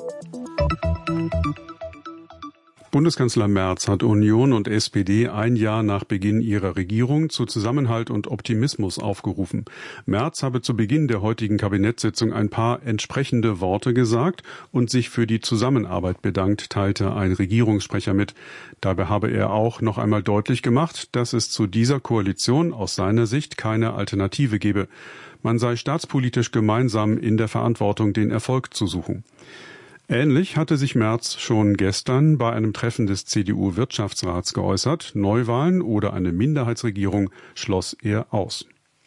Bundeskanzler Merz hat Union und SPD ein Jahr nach Beginn ihrer Regierung zu Zusammenhalt und Optimismus aufgerufen. Merz habe zu Beginn der heutigen Kabinettssitzung ein paar entsprechende Worte gesagt und sich für die Zusammenarbeit bedankt, teilte ein Regierungssprecher mit. Dabei habe er auch noch einmal deutlich gemacht, dass es zu dieser Koalition aus seiner Sicht keine Alternative gebe. Man sei staatspolitisch gemeinsam in der Verantwortung, den Erfolg zu suchen. Ähnlich hatte sich Merz schon gestern bei einem Treffen des CDU-Wirtschaftsrats geäußert. Neuwahlen oder eine Minderheitsregierung schloss er aus.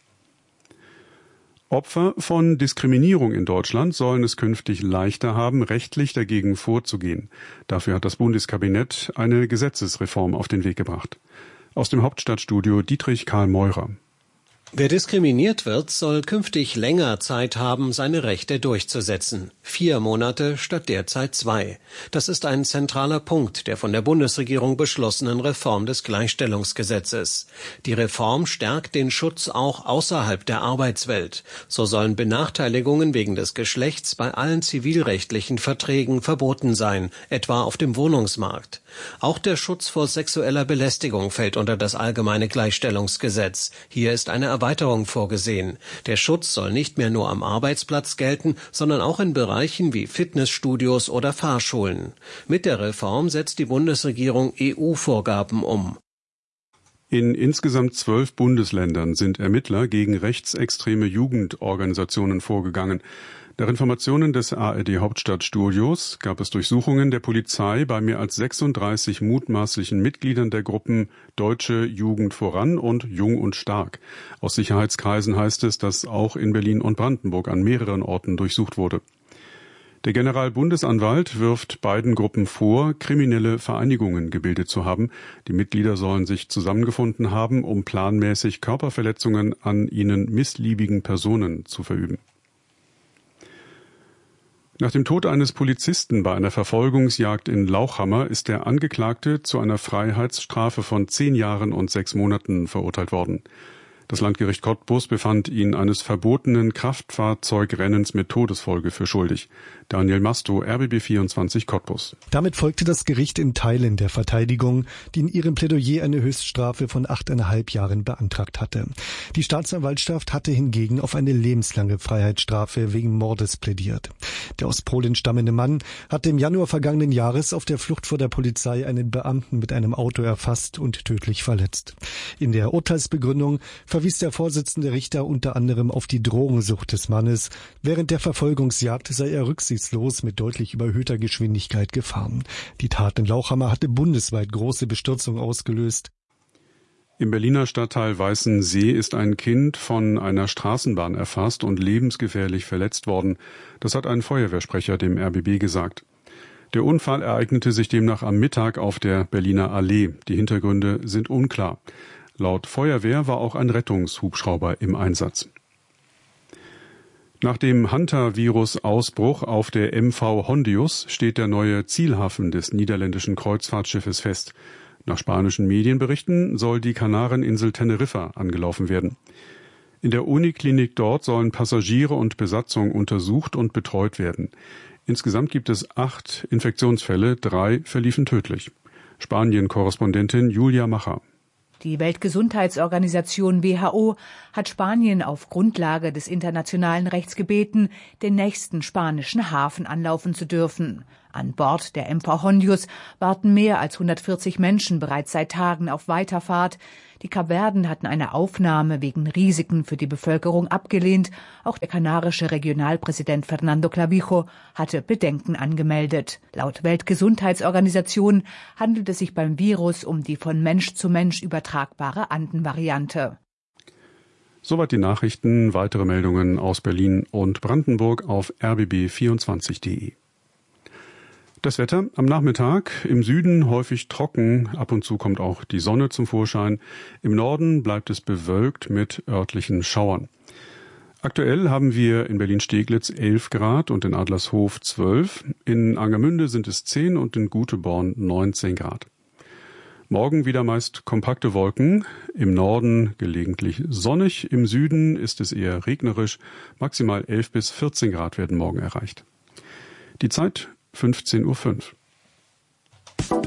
Opfer von Diskriminierung in Deutschland sollen es künftig leichter haben, rechtlich dagegen vorzugehen. Dafür hat das Bundeskabinett eine Gesetzesreform auf den Weg gebracht. Aus dem Hauptstadtstudio Dietrich Karl Meurer. Wer diskriminiert wird, soll künftig länger Zeit haben, seine Rechte durchzusetzen. 4 Monate statt derzeit 2. Das ist ein zentraler Punkt der von der Bundesregierung beschlossenen Reform des Gleichstellungsgesetzes. Die Reform stärkt den Schutz auch außerhalb der Arbeitswelt. So sollen Benachteiligungen wegen des Geschlechts bei allen zivilrechtlichen Verträgen verboten sein, etwa auf dem Wohnungsmarkt. Auch der Schutz vor sexueller Belästigung fällt unter das allgemeine Gleichstellungsgesetz. Hier ist eine Erweiterung vorgesehen. Der Schutz soll nicht mehr nur am Arbeitsplatz gelten, sondern auch in Bereichen wie Fitnessstudios oder Fahrschulen. Mit der Reform setzt die Bundesregierung EU-Vorgaben um. In insgesamt 12 Bundesländern sind Ermittler gegen rechtsextreme Jugendorganisationen vorgegangen. Nach Informationen des ARD-Hauptstadtstudios gab es Durchsuchungen der Polizei bei mehr als 36 mutmaßlichen Mitgliedern der Gruppen Deutsche Jugend voran und Jung und Stark. Aus Sicherheitskreisen heißt es, dass auch in Berlin und Brandenburg an mehreren Orten durchsucht wurde. Der Generalbundesanwalt wirft beiden Gruppen vor, kriminelle Vereinigungen gebildet zu haben. Die Mitglieder sollen sich zusammengefunden haben, um planmäßig Körperverletzungen an ihnen missliebigen Personen zu verüben. Nach dem Tod eines Polizisten bei einer Verfolgungsjagd in Lauchhammer ist der Angeklagte zu einer Freiheitsstrafe von 10 Jahren und 6 Monaten verurteilt worden. Das Landgericht Cottbus befand ihn eines verbotenen Kraftfahrzeugrennens mit Todesfolge für schuldig. Daniel Masto, RBB 24 Cottbus. Damit folgte das Gericht in Teilen der Verteidigung, die in ihrem Plädoyer eine Höchststrafe von 8,5 Jahren beantragt hatte. Die Staatsanwaltschaft hatte hingegen auf eine lebenslange Freiheitsstrafe wegen Mordes plädiert. Der aus Polen stammende Mann hatte im Januar vergangenen Jahres auf der Flucht vor der Polizei einen Beamten mit einem Auto erfasst und tödlich verletzt. In der Urteilsbegründung verwies der Vorsitzende Richter unter anderem auf die Drogensucht des Mannes. Während der Verfolgungsjagd sei er rücksichtslos mit deutlich überhöhter Geschwindigkeit gefahren. Die Tat in Lauchhammer hatte bundesweit große Bestürzung ausgelöst. Im Berliner Stadtteil Weißensee ist ein Kind von einer Straßenbahn erfasst und lebensgefährlich verletzt worden. Das hat ein Feuerwehrsprecher dem RBB gesagt. Der Unfall ereignete sich demnach am Mittag auf der Berliner Allee. Die Hintergründe sind unklar. Laut Feuerwehr war auch ein Rettungshubschrauber im Einsatz. Nach dem Hantavirus-Ausbruch auf der MV Hondius steht der neue Zielhafen des niederländischen Kreuzfahrtschiffes fest. Nach spanischen Medienberichten soll die Kanareninsel Teneriffa angelaufen werden. In der Uniklinik dort sollen Passagiere und Besatzung untersucht und betreut werden. Insgesamt gibt es 8 Infektionsfälle, 3 verliefen tödlich. Spanien-Korrespondentin Julia Macher. Die Weltgesundheitsorganisation WHO hat Spanien auf Grundlage des internationalen Rechts gebeten, den nächsten spanischen Hafen anlaufen zu dürfen. An Bord der MV Hondius warten mehr als 140 Menschen bereits seit Tagen auf Weiterfahrt. Die Kapverden hatten eine Aufnahme wegen Risiken für die Bevölkerung abgelehnt. Auch der kanarische Regionalpräsident Fernando Clavijo hatte Bedenken angemeldet. Laut Weltgesundheitsorganisation handelt es sich beim Virus um die von Mensch zu Mensch übertragbare Andenvariante. Soweit die Nachrichten. Weitere Meldungen aus Berlin und Brandenburg auf rbb24.de. Das Wetter am Nachmittag im Süden häufig trocken, ab und zu kommt auch die Sonne zum Vorschein. Im Norden bleibt es bewölkt mit örtlichen Schauern. Aktuell haben wir in Berlin-Steglitz 11 Grad und in Adlershof 12. In Angermünde sind es 10 und in Guteborn 19 Grad. Morgen wieder meist kompakte Wolken, im Norden gelegentlich sonnig, im Süden ist es eher regnerisch, maximal 11 bis 14 Grad werden morgen erreicht. Die Zeit 15:05 Uhr.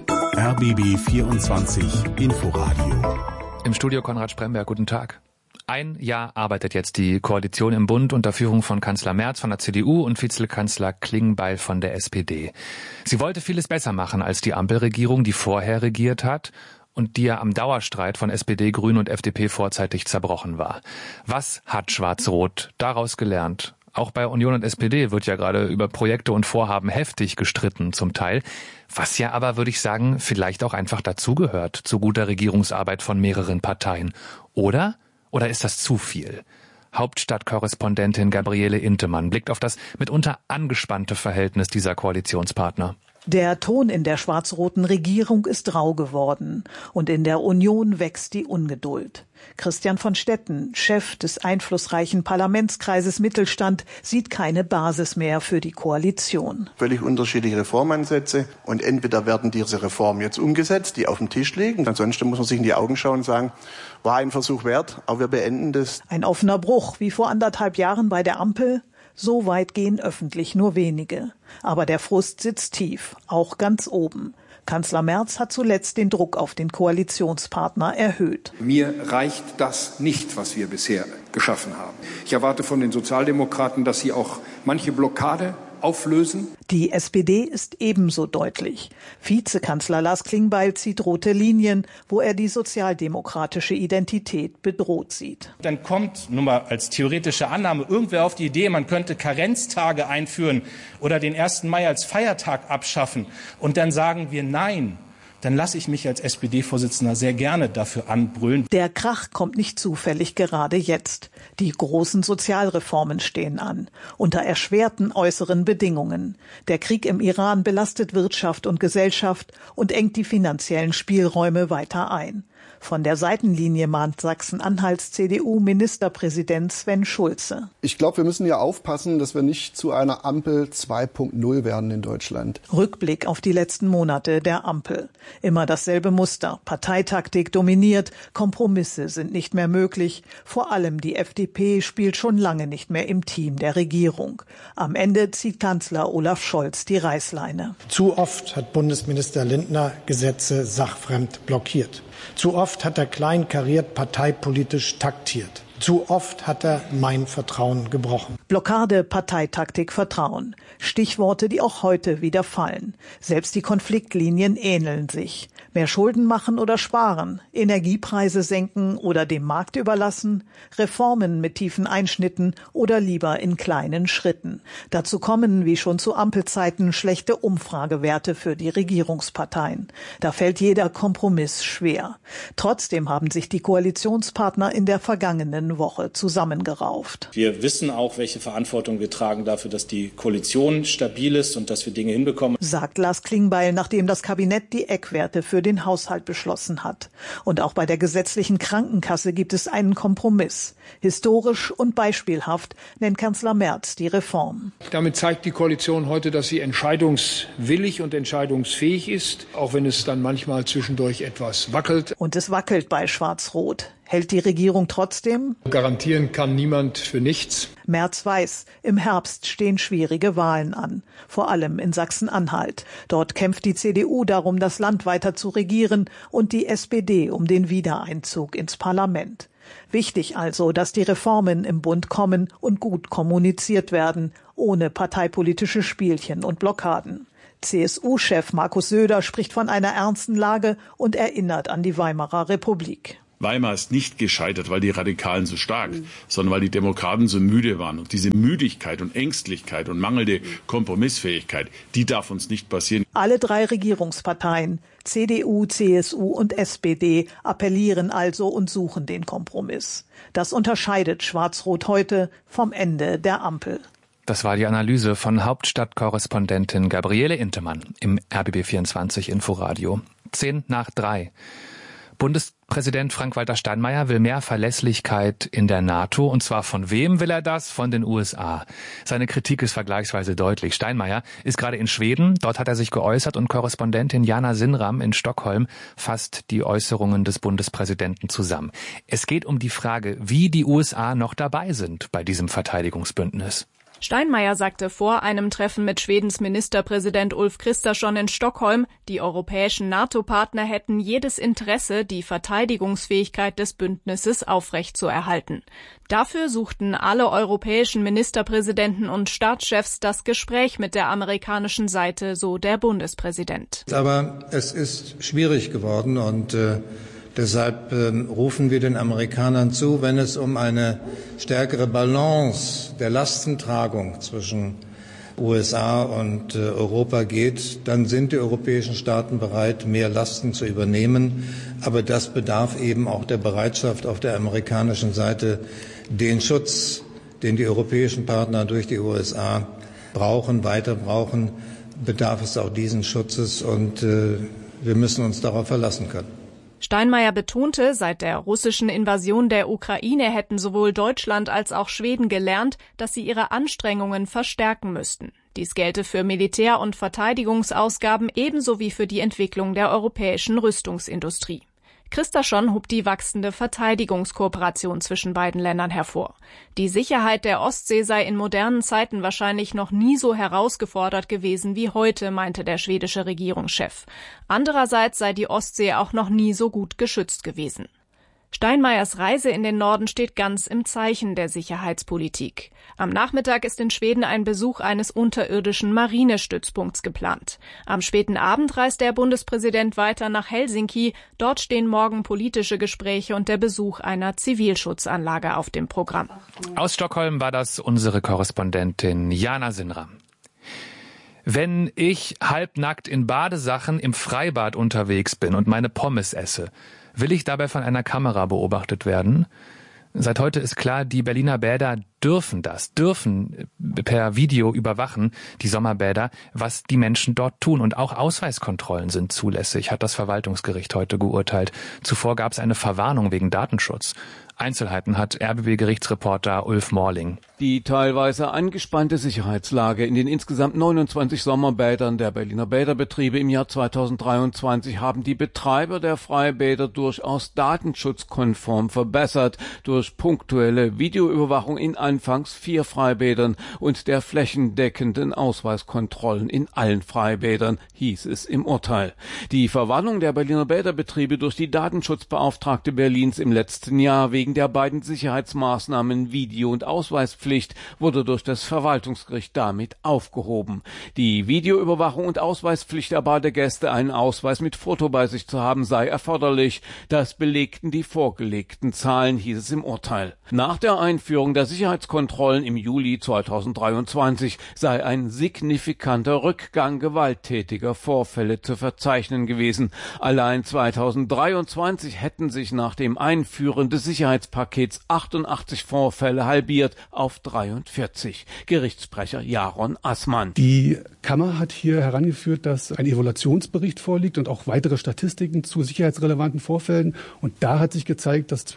RBB 24 Inforadio. Im Studio Konrad Spremberg, guten Tag. Ein Jahr arbeitet jetzt die Koalition im Bund unter Führung von Kanzler Merz von der CDU und Vizekanzler Klingbeil von der SPD. Sie wollte vieles besser machen als die Ampelregierung, die vorher regiert hat und die ja am Dauerstreit von SPD, Grünen und FDP vorzeitig zerbrochen war. Was hat Schwarz-Rot daraus gelernt? Auch bei Union und SPD wird ja gerade über Projekte und Vorhaben heftig gestritten zum Teil, was ja aber, würde ich sagen, vielleicht auch einfach dazugehört zu guter Regierungsarbeit von mehreren Parteien. Oder ist das zu viel? Hauptstadtkorrespondentin Gabriele Intemann blickt auf das mitunter angespannte Verhältnis dieser Koalitionspartner. Der Ton in der schwarz-roten Regierung ist rau geworden und in der Union wächst die Ungeduld. Christian von Stetten, Chef des einflussreichen Parlamentskreises Mittelstand, sieht keine Basis mehr für die Koalition. Völlig unterschiedliche Reformansätze und entweder werden diese Reformen jetzt umgesetzt, die auf dem Tisch liegen. Ansonsten muss man sich in die Augen schauen und sagen, war ein Versuch wert, aber wir beenden das. Ein offener Bruch wie vor 1,5 Jahren bei der Ampel. So weit gehen öffentlich nur wenige. Aber der Frust sitzt tief, auch ganz oben. Kanzler Merz hat zuletzt den Druck auf den Koalitionspartner erhöht. Mir reicht das nicht, was wir bisher geschaffen haben. Ich erwarte von den Sozialdemokraten, dass sie auch manche Blockade auflösen. Die SPD ist ebenso deutlich. Vizekanzler Lars Klingbeil zieht rote Linien, wo er die sozialdemokratische Identität bedroht sieht. Dann kommt nun mal als theoretische Annahme irgendwer auf die Idee, man könnte Karenztage einführen oder den 1. Mai als Feiertag abschaffen. Und dann sagen wir nein. Dann lasse ich mich als SPD-Vorsitzender sehr gerne dafür anbrüllen. Der Krach kommt nicht zufällig gerade jetzt. Die großen Sozialreformen stehen an, unter erschwerten äußeren Bedingungen. Der Krieg im Iran belastet Wirtschaft und Gesellschaft und engt die finanziellen Spielräume weiter ein. Von der Seitenlinie mahnt Sachsen-Anhalts CDU-Ministerpräsident Sven Schulze. Ich glaube, wir müssen ja aufpassen, dass wir nicht zu einer Ampel 2.0 werden in Deutschland. Rückblick auf die letzten Monate der Ampel. Immer dasselbe Muster. Parteitaktik dominiert, Kompromisse sind nicht mehr möglich. Vor allem die FDP spielt schon lange nicht mehr im Team der Regierung. Am Ende zieht Kanzler Olaf Scholz die Reißleine. Zu oft hat Bundesminister Lindner Gesetze sachfremd blockiert. Zu oft hat er kleinkariert parteipolitisch taktiert. Zu oft hat er mein Vertrauen gebrochen. Blockade, Parteitaktik, Vertrauen. Stichworte, die auch heute wieder fallen. Selbst die Konfliktlinien ähneln sich. Mehr Schulden machen oder sparen, Energiepreise senken oder dem Markt überlassen, Reformen mit tiefen Einschnitten oder lieber in kleinen Schritten. Dazu kommen, wie schon zu Ampelzeiten, schlechte Umfragewerte für die Regierungsparteien. Da fällt jeder Kompromiss schwer. Trotzdem haben sich die Koalitionspartner in der vergangenen Woche zusammengerauft. Wir wissen auch, welche Verantwortung wir tragen dafür, dass die Koalition stabil ist und dass wir Dinge hinbekommen, sagt Lars Klingbeil, nachdem das Kabinett die Eckwerte für den Haushalt beschlossen hat. Und auch bei der gesetzlichen Krankenkasse gibt es einen Kompromiss. Historisch und beispielhaft nennt Kanzler Merz die Reform. Damit zeigt die Koalition heute, dass sie entscheidungswillig und entscheidungsfähig ist, auch wenn es dann manchmal zwischendurch etwas wackelt. Und es wackelt bei Schwarz-Rot. Hält die Regierung trotzdem? Garantieren kann niemand für nichts. Merz weiß, im Herbst stehen schwierige Wahlen an. Vor allem in Sachsen-Anhalt. Dort kämpft die CDU darum, das Land weiter zu regieren und die SPD um den Wiedereinzug ins Parlament. Wichtig also, dass die Reformen im Bund kommen und gut kommuniziert werden, ohne parteipolitische Spielchen und Blockaden. CSU-Chef Markus Söder spricht von einer ernsten Lage und erinnert an die Weimarer Republik. Weimar ist nicht gescheitert, weil die Radikalen so stark, sondern weil die Demokraten so müde waren. Und diese Müdigkeit und Ängstlichkeit und mangelnde Kompromissfähigkeit, die darf uns nicht passieren. Alle drei Regierungsparteien, CDU, CSU und SPD, appellieren also und suchen den Kompromiss. Das unterscheidet Schwarz-Rot heute vom Ende der Ampel. Das war die Analyse von Hauptstadtkorrespondentin Gabriele Intemann im RBB24 Inforadio. 2:10. Bundespräsident Frank-Walter Steinmeier will mehr Verlässlichkeit in der NATO. Und zwar von wem will er das? Von den USA. Seine Kritik ist vergleichsweise deutlich. Steinmeier ist gerade in Schweden. Dort hat er sich geäußert und Korrespondentin Jana Sinram in Stockholm fasst die Äußerungen des Bundespräsidenten zusammen. Es geht um die Frage, wie die USA noch dabei sind bei diesem Verteidigungsbündnis. Steinmeier sagte vor einem Treffen mit Schwedens Ministerpräsident Ulf Kristersson in Stockholm, die europäischen NATO-Partner hätten jedes Interesse, die Verteidigungsfähigkeit des Bündnisses aufrechtzuerhalten. Dafür suchten alle europäischen Ministerpräsidenten und Staatschefs das Gespräch mit der amerikanischen Seite, so der Bundespräsident. Aber es ist schwierig geworden und deshalb rufen wir den Amerikanern zu, wenn es um eine stärkere Balance der Lastentragung zwischen USA und Europa geht, dann sind die europäischen Staaten bereit, mehr Lasten zu übernehmen. Aber das bedarf eben auch der Bereitschaft auf der amerikanischen Seite, den Schutz, den die europäischen Partner durch die USA brauchen, weiter brauchen, bedarf es auch diesen Schutzes. Und wir müssen uns darauf verlassen können. Steinmeier betonte, seit der russischen Invasion der Ukraine hätten sowohl Deutschland als auch Schweden gelernt, dass sie ihre Anstrengungen verstärken müssten. Dies gelte für Militär- und Verteidigungsausgaben ebenso wie für die Entwicklung der europäischen Rüstungsindustrie. Kristersson hob die wachsende Verteidigungskooperation zwischen beiden Ländern hervor. Die Sicherheit der Ostsee sei in modernen Zeiten wahrscheinlich noch nie so herausgefordert gewesen wie heute, meinte der schwedische Regierungschef. Andererseits sei die Ostsee auch noch nie so gut geschützt gewesen. Steinmeiers Reise in den Norden steht ganz im Zeichen der Sicherheitspolitik. Am Nachmittag ist in Schweden ein Besuch eines unterirdischen Marinestützpunkts geplant. Am späten Abend reist der Bundespräsident weiter nach Helsinki. Dort stehen morgen politische Gespräche und der Besuch einer Zivilschutzanlage auf dem Programm. Aus Stockholm war das unsere Korrespondentin Jana Sinram. Wenn ich halbnackt in Badesachen im Freibad unterwegs bin und meine Pommes esse, will ich dabei von einer Kamera beobachtet werden? Seit heute ist klar, die Berliner Bäder dürfen per Video überwachen, die Sommerbäder, was die Menschen dort tun. Und auch Ausweiskontrollen sind zulässig, hat das Verwaltungsgericht heute geurteilt. Zuvor gab es eine Verwarnung wegen Datenschutz. Einzelheiten hat RBB-Gerichtsreporter Ulf Morling. Die teilweise angespannte Sicherheitslage in den insgesamt 29 Sommerbädern der Berliner Bäderbetriebe im Jahr 2023 haben die Betreiber der Freibäder durchaus datenschutzkonform verbessert durch punktuelle Videoüberwachung in anfangs 4 Freibädern und der flächendeckenden Ausweiskontrollen in allen Freibädern, hieß es im Urteil. Die Verwarnung der Berliner Bäderbetriebe durch die Datenschutzbeauftragte Berlins im letzten Jahr wegen der beiden Sicherheitsmaßnahmen Video- und Ausweispflicht wurde durch das Verwaltungsgericht damit aufgehoben. Die Videoüberwachung und Ausweispflicht der Badegäste, einen Ausweis mit Foto bei sich zu haben, sei erforderlich. Das belegten die vorgelegten Zahlen, hieß es im Urteil. Nach der Einführung der Sicherheitskontrollen im Juli 2023 sei ein signifikanter Rückgang gewalttätiger Vorfälle zu verzeichnen gewesen. Allein 2023 hätten sich nach dem Einführen des Sicherheitspakets 88 Vorfälle halbiert auf 43. Gerichtssprecher Jaron Assmann. Die Kammer hat hier herangeführt, dass ein Evaluationsbericht vorliegt und auch weitere Statistiken zu sicherheitsrelevanten Vorfällen. Und da hat sich gezeigt, dass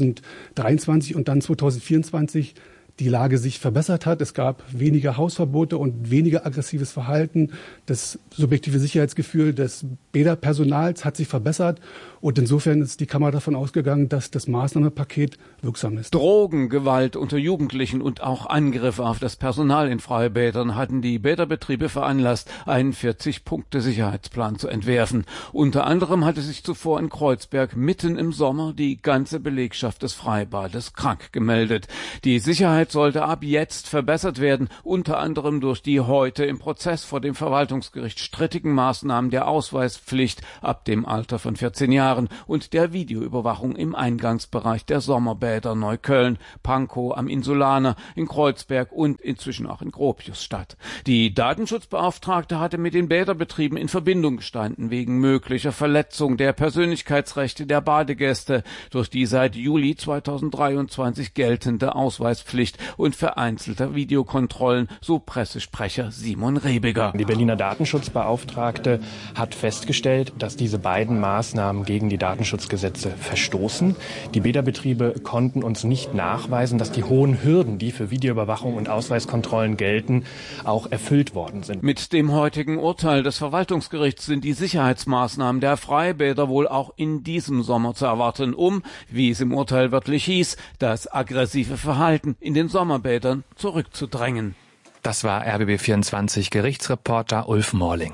2023 und dann 2024 die Lage sich verbessert hat. Es gab weniger Hausverbote und weniger aggressives Verhalten. Das subjektive Sicherheitsgefühl des Bäderpersonals hat sich verbessert. Und insofern ist die Kammer davon ausgegangen, dass das Maßnahmenpaket wirksam ist. Drogen, Gewalt unter Jugendlichen und auch Angriffe auf das Personal in Freibädern hatten die Bäderbetriebe veranlasst, einen 40-Punkte-Sicherheitsplan zu entwerfen. Unter anderem hatte sich zuvor in Kreuzberg mitten im Sommer die ganze Belegschaft des Freibades krank gemeldet. Die Sicherheit sollte ab jetzt verbessert werden, unter anderem durch die heute im Prozess vor dem Verwaltungsgericht strittigen Maßnahmen der Ausweispflicht ab dem Alter von 14 Jahren und der Videoüberwachung im Eingangsbereich der Sommerbäder Neukölln, Pankow am Insulaner, in Kreuzberg und inzwischen auch in Gropiusstadt. Die Datenschutzbeauftragte hatte mit den Bäderbetrieben in Verbindung gestanden wegen möglicher Verletzung der Persönlichkeitsrechte der Badegäste durch die seit Juli 2023 geltende Ausweispflicht und vereinzelter Videokontrollen, so Pressesprecher Simon Rebiger. Die Berliner Datenschutzbeauftragte hat festgestellt, dass diese beiden Maßnahmen gegen die Datenschutzgesetze verstoßen. Die Bäderbetriebe konnten uns nicht nachweisen, dass die hohen Hürden, die für Videoüberwachung und Ausweiskontrollen gelten, auch erfüllt worden sind. Mit dem heutigen Urteil des Verwaltungsgerichts sind die Sicherheitsmaßnahmen der Freibäder wohl auch in diesem Sommer zu erwarten, um, wie es im Urteil wörtlich hieß, das aggressive Verhalten in den Sommerbädern zurückzudrängen. Das war RBB24 Gerichtsreporter Ulf Morling.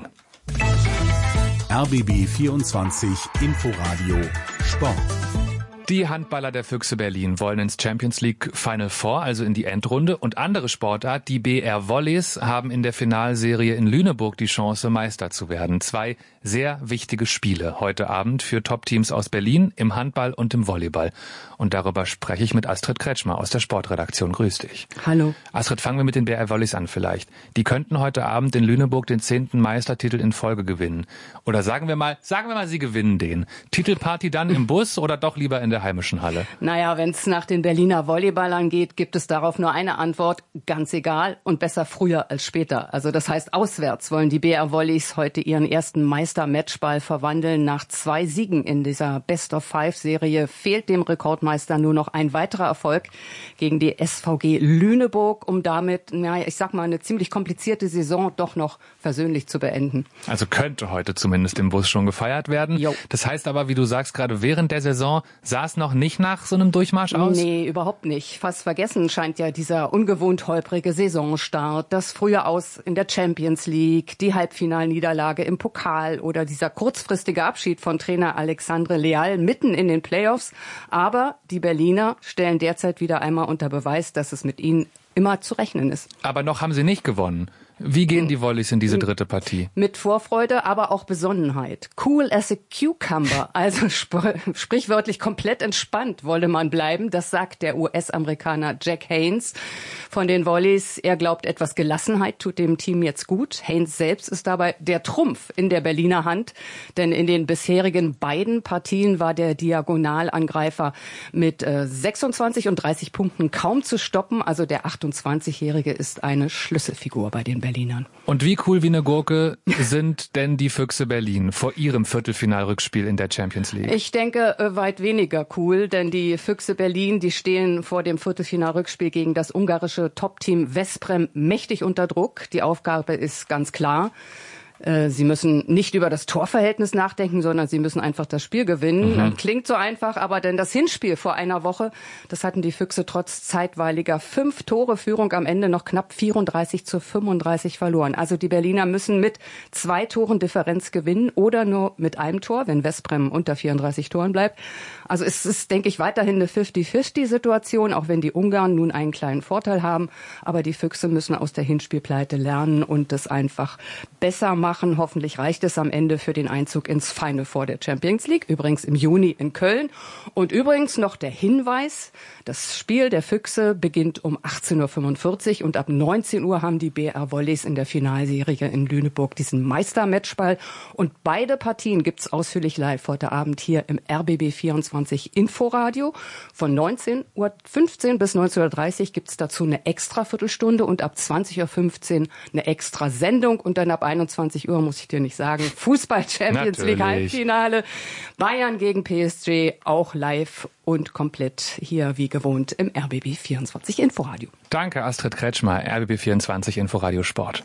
RBB 24 Inforadio Sport. Die Handballer der Füchse Berlin wollen ins Champions League Final Four, also in die Endrunde. Und andere Sportart, die BR Volleys, haben in der Finalserie in Lüneburg die Chance, Meister zu werden. 2 sehr wichtige Spiele heute Abend für Top-Teams aus Berlin im Handball und im Volleyball. Und darüber spreche ich mit Astrid Kretschmer aus der Sportredaktion. Grüß dich. Hallo. Astrid, fangen wir mit den BR Volleys an vielleicht. Die könnten heute Abend in Lüneburg den 10. Meistertitel in Folge gewinnen. Oder sagen wir mal, sie gewinnen den. Titelparty dann im Bus oder doch lieber in der heimischen Halle? Naja, wenn es nach den Berliner Volleyballern geht, gibt es darauf nur eine Antwort. Ganz egal und besser früher als später. Also das heißt, auswärts wollen die BR Volleys heute ihren ersten Meister-Matchball verwandeln. Nach 2 Siegen in dieser Best-of-5-Serie fehlt dem Rekordmeister nur noch ein weiterer Erfolg gegen die SVG Lüneburg, um damit, ich sag mal, eine ziemlich komplizierte Saison doch noch versöhnlich zu beenden. Also könnte heute zumindest im Bus schon gefeiert werden. Jo. Das heißt aber, wie du sagst, gerade während der Saison sah es noch nicht nach so einem Durchmarsch aus? Nee, überhaupt nicht. Fast vergessen scheint ja dieser ungewohnt holprige Saisonstart, das frühe Aus in der Champions League, die Halbfinalniederlage im Pokal oder dieser kurzfristige Abschied von Trainer Alexandre Leal mitten in den Playoffs. Aber die Berliner stellen derzeit wieder einmal unter Beweis, dass es mit ihnen immer zu rechnen ist. Aber noch haben sie nicht gewonnen. Wie gehen die Volleys in diese dritte Partie? Mit Vorfreude, aber auch Besonnenheit. Cool as a cucumber, also sprichwörtlich komplett entspannt wolle man bleiben. Das sagt der US-Amerikaner Jack Haynes von den Volleys. Er glaubt, etwas Gelassenheit tut dem Team jetzt gut. Haynes selbst ist dabei der Trumpf in der Berliner Hand, denn in den bisherigen beiden Partien war der Diagonalangreifer mit 26 und 30 Punkten kaum zu stoppen. Also der 28-Jährige ist eine Schlüsselfigur bei den Berlinern. Und wie cool wie eine Gurke sind denn die Füchse Berlin vor ihrem Viertelfinalrückspiel in der Champions League? Ich denke, weit weniger cool, denn die Füchse Berlin, die stehen vor dem Viertelfinalrückspiel gegen das ungarische Top-Team Veszprém mächtig unter Druck. Die Aufgabe ist ganz klar. Sie müssen nicht über das Torverhältnis nachdenken, sondern sie müssen einfach das Spiel gewinnen. Klingt so einfach, aber denn das Hinspiel vor einer Woche, das hatten die Füchse trotz zeitweiliger 5 Tore Führung am Ende noch knapp 34-35 verloren. Also die Berliner müssen mit 2 Toren Differenz gewinnen oder nur mit einem Tor, wenn Veszprém unter 34 Toren bleibt. Also es ist, denke ich, weiterhin eine 50-50-Situation, auch wenn die Ungarn nun einen kleinen Vorteil haben. Aber die Füchse müssen aus der Hinspielpleite lernen und das einfach besser machen. Hoffentlich reicht es am Ende für den Einzug ins Final Four der Champions League, übrigens im Juni in Köln. Und übrigens noch der Hinweis, das Spiel der Füchse beginnt um 18:45 Uhr und ab 19 Uhr haben die BR Volleys in der Finalserie in Lüneburg diesen Meistermatchball. Und beide Partien gibt's ausführlich live heute Abend hier im RBB 24 Inforadio. Von 19:15 Uhr bis 19:30 Uhr gibt's dazu eine extra Viertelstunde und ab 20:15 Uhr eine extra Sendung und dann ab 21 Uhr, muss ich dir nicht sagen, Fußball-Champions League Halbfinale. Bayern gegen PSG, auch live und komplett hier wie gewohnt im RBB 24 Inforadio. Danke Astrid Kretschmer, RBB 24 Inforadio Sport.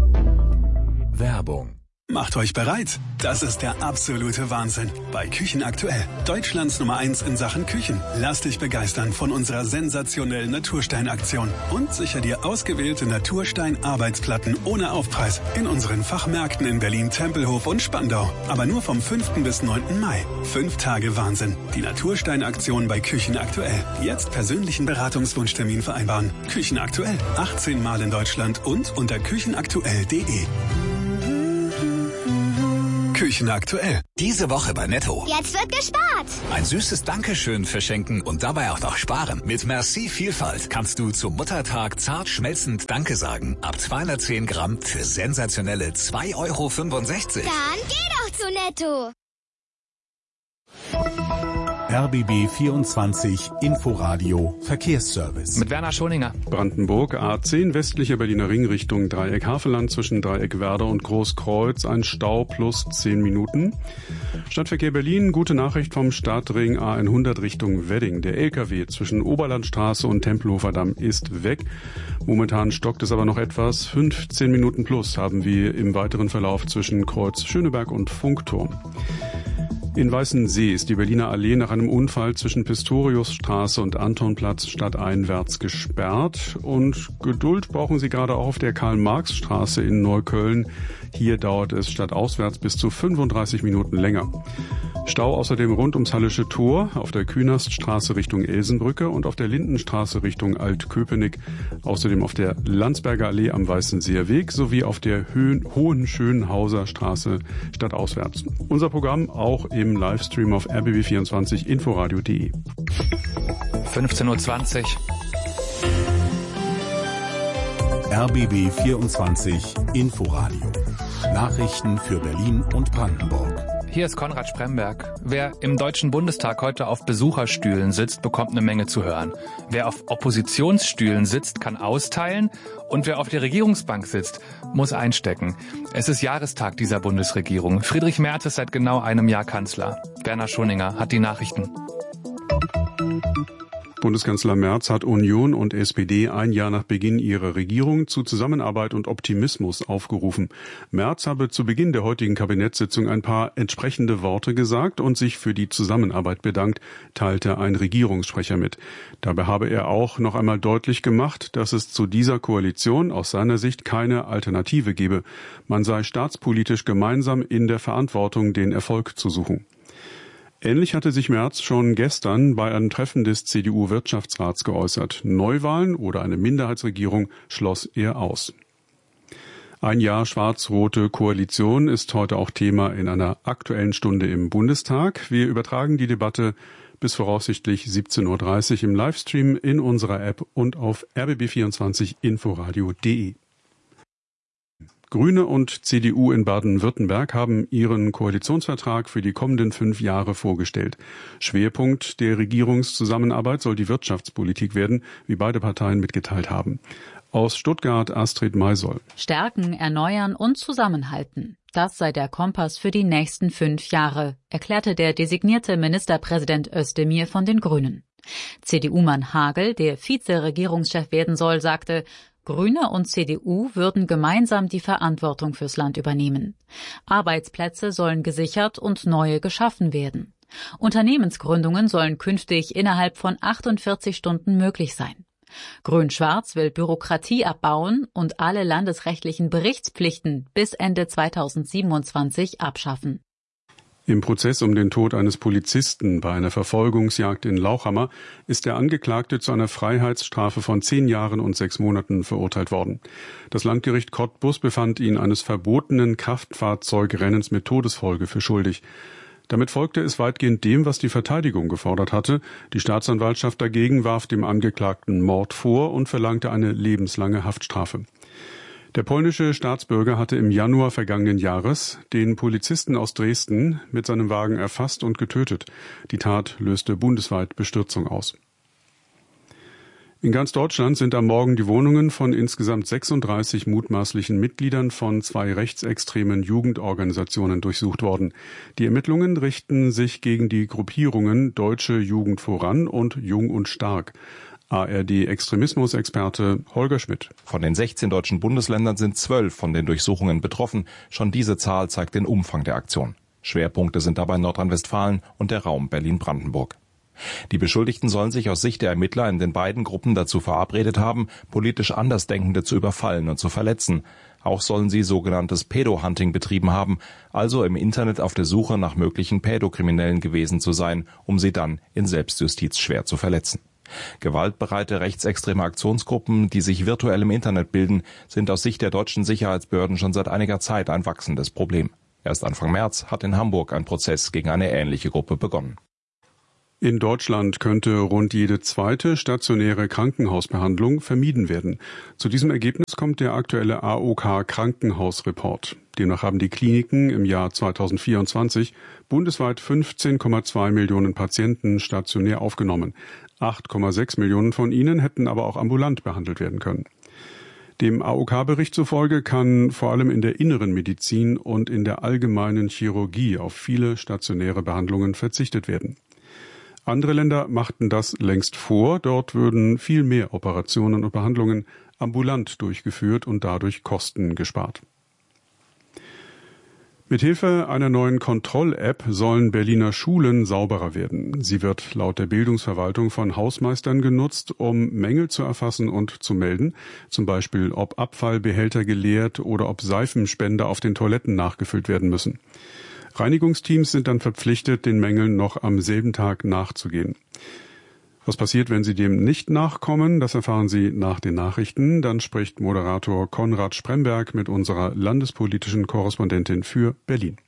Werbung. Macht euch bereit. Das ist der absolute Wahnsinn. Bei Küchen aktuell. Deutschlands Nummer 1 in Sachen Küchen. Lass dich begeistern von unserer sensationellen Naturstein-Aktion. Und sicher dir ausgewählte Naturstein-Arbeitsplatten ohne Aufpreis. In unseren Fachmärkten in Berlin, Tempelhof und Spandau. Aber nur vom 5. bis 9. Mai. 5 Tage Wahnsinn. Die Naturstein-Aktion bei Küchen aktuell. Jetzt persönlichen Beratungswunschtermin vereinbaren. Küchen aktuell. 18 Mal in Deutschland und unter küchenaktuell.de. Küchen aktuell. Diese Woche bei Netto. Jetzt wird gespart. Ein süßes Dankeschön verschenken und dabei auch noch sparen. Mit Merci Vielfalt kannst du zum Muttertag zart schmelzend Danke sagen. Ab 210 Gramm für sensationelle 2,65 €. Dann geh doch zu Netto. RBB 24 Inforadio Verkehrsservice. Mit Werner Schoninger. Brandenburg, A10, westlicher Berliner Ring Richtung Dreieck Havelland zwischen Dreieck Werder und Großkreuz. Ein Stau plus 10 Minuten. Stadtverkehr Berlin, gute Nachricht vom Stadtring A100 Richtung Wedding. Der LKW zwischen Oberlandstraße und Tempelhofer Damm ist weg. Momentan stockt es aber noch etwas. 15 Minuten plus haben wir im weiteren Verlauf zwischen Kreuz Schöneberg und Funkturm. In Weißensee ist die Berliner Allee nach einem Unfall zwischen Pistoriusstraße und Antonplatz stadteinwärts gesperrt. Und Geduld brauchen Sie gerade auch auf der Karl-Marx-Straße in Neukölln. Hier dauert es stadtauswärts bis zu 35 Minuten länger. Stau außerdem rund ums Hallische Tor, auf der Künaststraße Richtung Elsenbrücke und auf der Lindenstraße Richtung Altköpenick. Außerdem auf der Landsberger Allee am Weißenseer Weg sowie auf der Hohenschönhauser Straße stadtauswärts. Unser Programm auch im Livestream auf rbb24 inforadio.de. 15:20 Uhr. RBB 24 Inforadio. Nachrichten für Berlin und Brandenburg. Hier ist Konrad Spremberg. Wer im Deutschen Bundestag heute auf Besucherstühlen sitzt, bekommt eine Menge zu hören. Wer auf Oppositionsstühlen sitzt, kann austeilen. Und wer auf der Regierungsbank sitzt, muss einstecken. Es ist Jahrestag dieser Bundesregierung. Friedrich Merz ist seit genau einem Jahr Kanzler. Werner Schoninger hat die Nachrichten. Bundeskanzler Merz hat Union und SPD ein Jahr nach Beginn ihrer Regierung zu Zusammenarbeit und Optimismus aufgerufen. Merz habe zu Beginn der heutigen Kabinettssitzung ein paar entsprechende Worte gesagt und sich für die Zusammenarbeit bedankt, teilte ein Regierungssprecher mit. Dabei habe er auch noch einmal deutlich gemacht, dass es zu dieser Koalition aus seiner Sicht keine Alternative gebe. Man sei staatspolitisch gemeinsam in der Verantwortung, den Erfolg zu suchen. Ähnlich hatte sich Merz schon gestern bei einem Treffen des CDU-Wirtschaftsrats geäußert. Neuwahlen oder eine Minderheitsregierung schloss er aus. Ein Jahr schwarz-rote Koalition ist heute auch Thema in einer Aktuellen Stunde im Bundestag. Wir übertragen die Debatte bis voraussichtlich 17:30 Uhr im Livestream in unserer App und auf rbb24inforadio.de. Grüne und CDU in Baden-Württemberg haben ihren Koalitionsvertrag für die kommenden 5 Jahre vorgestellt. Schwerpunkt der Regierungszusammenarbeit soll die Wirtschaftspolitik werden, wie beide Parteien mitgeteilt haben. Aus Stuttgart Astrid Maisoll. Stärken, erneuern und zusammenhalten. Das sei der Kompass für die nächsten 5 Jahre, erklärte der designierte Ministerpräsident Özdemir von den Grünen. CDU-Mann Hagel, der Vize-Regierungschef werden soll, sagte, Grüne und CDU würden gemeinsam die Verantwortung fürs Land übernehmen. Arbeitsplätze sollen gesichert und neue geschaffen werden. Unternehmensgründungen sollen künftig innerhalb von 48 Stunden möglich sein. Grün-Schwarz will Bürokratie abbauen und alle landesrechtlichen Berichtspflichten bis Ende 2027 abschaffen. Im Prozess um den Tod eines Polizisten bei einer Verfolgungsjagd in Lauchhammer ist der Angeklagte zu einer Freiheitsstrafe von 10 Jahren und 6 Monaten verurteilt worden. Das Landgericht Cottbus befand ihn eines verbotenen Kraftfahrzeugrennens mit Todesfolge für schuldig. Damit folgte es weitgehend dem, was die Verteidigung gefordert hatte. Die Staatsanwaltschaft dagegen warf dem Angeklagten Mord vor und verlangte eine lebenslange Haftstrafe. Der polnische Staatsbürger hatte im Januar vergangenen Jahres den Polizisten aus Dresden mit seinem Wagen erfasst und getötet. Die Tat löste bundesweit Bestürzung aus. In ganz Deutschland sind am Morgen die Wohnungen von insgesamt 36 mutmaßlichen Mitgliedern von 2 rechtsextremen Jugendorganisationen durchsucht worden. Die Ermittlungen richten sich gegen die Gruppierungen Deutsche Jugend voran und Jung und Stark. ARD-Extremismusexperte Holger Schmidt. Von den 16 deutschen Bundesländern sind 12 von den Durchsuchungen betroffen. Schon diese Zahl zeigt den Umfang der Aktion. Schwerpunkte sind dabei Nordrhein-Westfalen und der Raum Berlin-Brandenburg. Die Beschuldigten sollen sich aus Sicht der Ermittler in den beiden Gruppen dazu verabredet haben, politisch Andersdenkende zu überfallen und zu verletzen. Auch sollen sie sogenanntes Pädo-Hunting betrieben haben, also im Internet auf der Suche nach möglichen Pädokriminellen gewesen zu sein, um sie dann in Selbstjustiz schwer zu verletzen. Gewaltbereite rechtsextreme Aktionsgruppen, die sich virtuell im Internet bilden, sind aus Sicht der deutschen Sicherheitsbehörden schon seit einiger Zeit ein wachsendes Problem. Erst Anfang März hat in Hamburg ein Prozess gegen eine ähnliche Gruppe begonnen. In Deutschland könnte rund jede zweite stationäre Krankenhausbehandlung vermieden werden. Zu diesem Ergebnis kommt der aktuelle AOK-Krankenhausreport. Demnach haben die Kliniken im Jahr 2024 bundesweit 15,2 Millionen Patienten stationär aufgenommen. 8,6 Millionen von ihnen hätten aber auch ambulant behandelt werden können. Dem AOK-Bericht zufolge kann vor allem in der inneren Medizin und in der allgemeinen Chirurgie auf viele stationäre Behandlungen verzichtet werden. Andere Länder machten das längst vor. Dort würden viel mehr Operationen und Behandlungen ambulant durchgeführt und dadurch Kosten gespart. Mithilfe einer neuen Kontroll-App sollen Berliner Schulen sauberer werden. Sie wird laut der Bildungsverwaltung von Hausmeistern genutzt, um Mängel zu erfassen und zu melden. Zum Beispiel, ob Abfallbehälter geleert oder ob Seifenspender auf den Toiletten nachgefüllt werden müssen. Reinigungsteams sind dann verpflichtet, den Mängeln noch am selben Tag nachzugehen. Was passiert, wenn sie dem nicht nachkommen? Das erfahren Sie nach den Nachrichten. Dann spricht Moderator Konrad Spremberg mit unserer landespolitischen Korrespondentin für Berlin.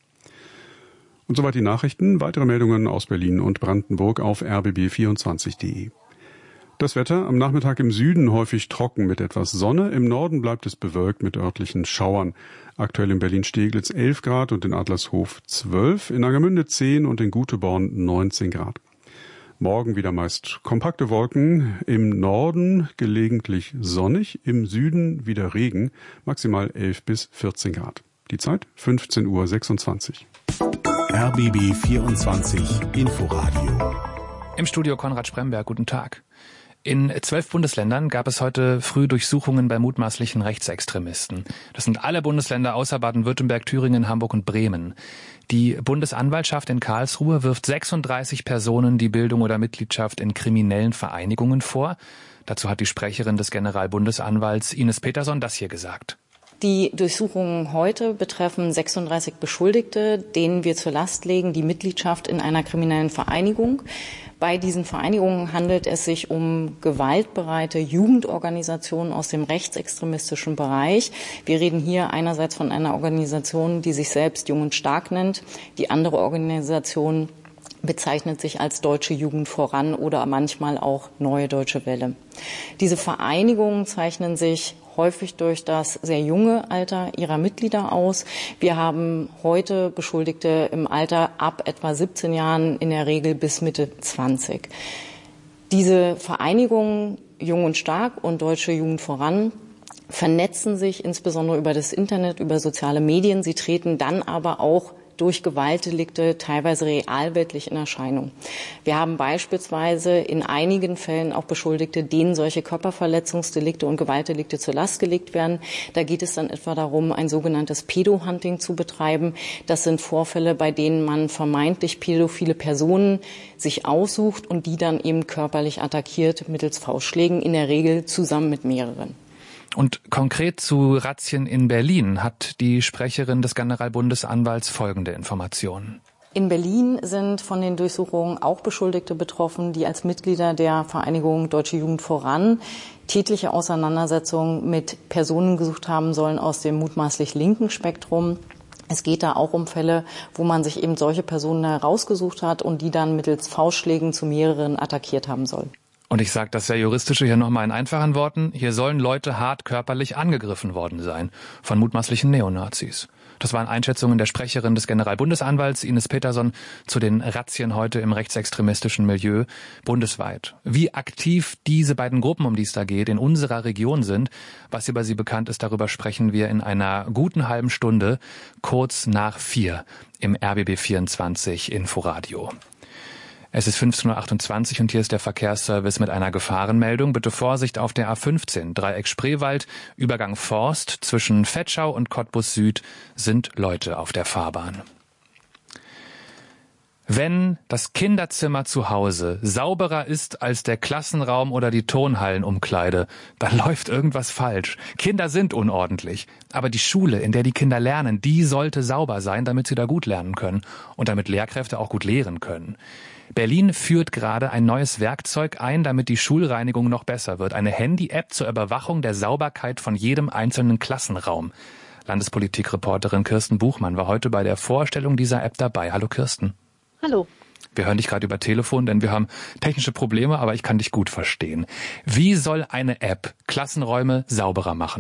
Und soweit die Nachrichten. Weitere Meldungen aus Berlin und Brandenburg auf rbb24.de. Das Wetter am Nachmittag im Süden häufig trocken mit etwas Sonne. Im Norden bleibt es bewölkt mit örtlichen Schauern. Aktuell in Berlin-Steglitz 11 Grad und in Adlershof 12, in Angermünde 10 und in Guteborn 19 Grad. Morgen wieder meist kompakte Wolken, im Norden gelegentlich sonnig, im Süden wieder Regen, maximal 11 bis 14 Grad. Die Zeit 15:26 Uhr. RBB 24 Inforadio. Im Studio Konrad Spremberg, guten Tag. In 12 Bundesländern gab es heute früh Durchsuchungen bei mutmaßlichen Rechtsextremisten. Das sind alle Bundesländer außer Baden-Württemberg, Thüringen, Hamburg und Bremen. Die Bundesanwaltschaft in Karlsruhe wirft 36 Personen die Bildung oder Mitgliedschaft in kriminellen Vereinigungen vor. Dazu hat die Sprecherin des Generalbundesanwalts Ines Peterson das hier gesagt. Die Durchsuchungen heute betreffen 36 Beschuldigte, denen wir zur Last legen die Mitgliedschaft in einer kriminellen Vereinigung. Bei diesen Vereinigungen handelt es sich um gewaltbereite Jugendorganisationen aus dem rechtsextremistischen Bereich. Wir reden hier einerseits von einer Organisation, die sich selbst Jung und Stark nennt. Die andere Organisation bezeichnet sich als Deutsche Jugend voran oder manchmal auch Neue Deutsche Welle. Diese Vereinigungen zeichnen sich häufig durch das sehr junge Alter ihrer Mitglieder aus. Wir haben heute Beschuldigte im Alter ab etwa 17 Jahren, in der Regel bis Mitte 20. Diese Vereinigungen Jung und Stark und Deutsche Jugend voran vernetzen sich insbesondere über das Internet, über soziale Medien. Sie treten dann aber auch durch Gewaltdelikte teilweise realweltlich in Erscheinung. Wir haben beispielsweise in einigen Fällen auch Beschuldigte, denen solche Körperverletzungsdelikte und Gewaltdelikte zur Last gelegt werden. Da geht es dann etwa darum, ein sogenanntes Pädo-Hunting zu betreiben. Das sind Vorfälle, bei denen man vermeintlich pädophile Personen sich aussucht und die dann eben körperlich attackiert mittels Faustschlägen, in der Regel zusammen mit mehreren. Und konkret zu Razzien in Berlin hat die Sprecherin des Generalbundesanwalts folgende Informationen. In Berlin sind von den Durchsuchungen auch Beschuldigte betroffen, die als Mitglieder der Vereinigung Deutsche Jugend voran tätliche Auseinandersetzungen mit Personen gesucht haben sollen aus dem mutmaßlich linken Spektrum. Es geht da auch um Fälle, wo man sich eben solche Personen herausgesucht hat und die dann mittels Faustschlägen zu mehreren attackiert haben soll. Und ich sage das sehr Juristische hier nochmal in einfachen Worten. Hier sollen Leute hart körperlich angegriffen worden sein von mutmaßlichen Neonazis. Das waren Einschätzungen der Sprecherin des Generalbundesanwalts Ines Peterson zu den Razzien heute im rechtsextremistischen Milieu bundesweit. Wie aktiv diese beiden Gruppen, um die es da geht, in unserer Region sind, was über sie bekannt ist, darüber sprechen wir in einer guten halben Stunde, kurz nach 4 im RBB 24 Inforadio. Es ist 15.28 Uhr und hier ist der Verkehrsservice mit einer Gefahrenmeldung. Bitte Vorsicht auf der A15, Dreieck Spreewald, Übergang Forst. Zwischen Vetschau und Cottbus Süd sind Leute auf der Fahrbahn. Wenn das Kinderzimmer zu Hause sauberer ist als der Klassenraum oder die Turnhallenumkleide, dann läuft irgendwas falsch. Kinder sind unordentlich. Aber die Schule, in der die Kinder lernen, die sollte sauber sein, damit sie da gut lernen können und damit Lehrkräfte auch gut lehren können. Berlin führt gerade ein neues Werkzeug ein, damit die Schulreinigung noch besser wird. Eine Handy-App zur Überwachung der Sauberkeit von jedem einzelnen Klassenraum. Landespolitik-Reporterin Kirsten Buchmann war heute bei der Vorstellung dieser App dabei. Hallo Kirsten. Hallo. Wir hören dich gerade über Telefon, denn wir haben technische Probleme, aber ich kann dich gut verstehen. Wie soll eine App Klassenräume sauberer machen?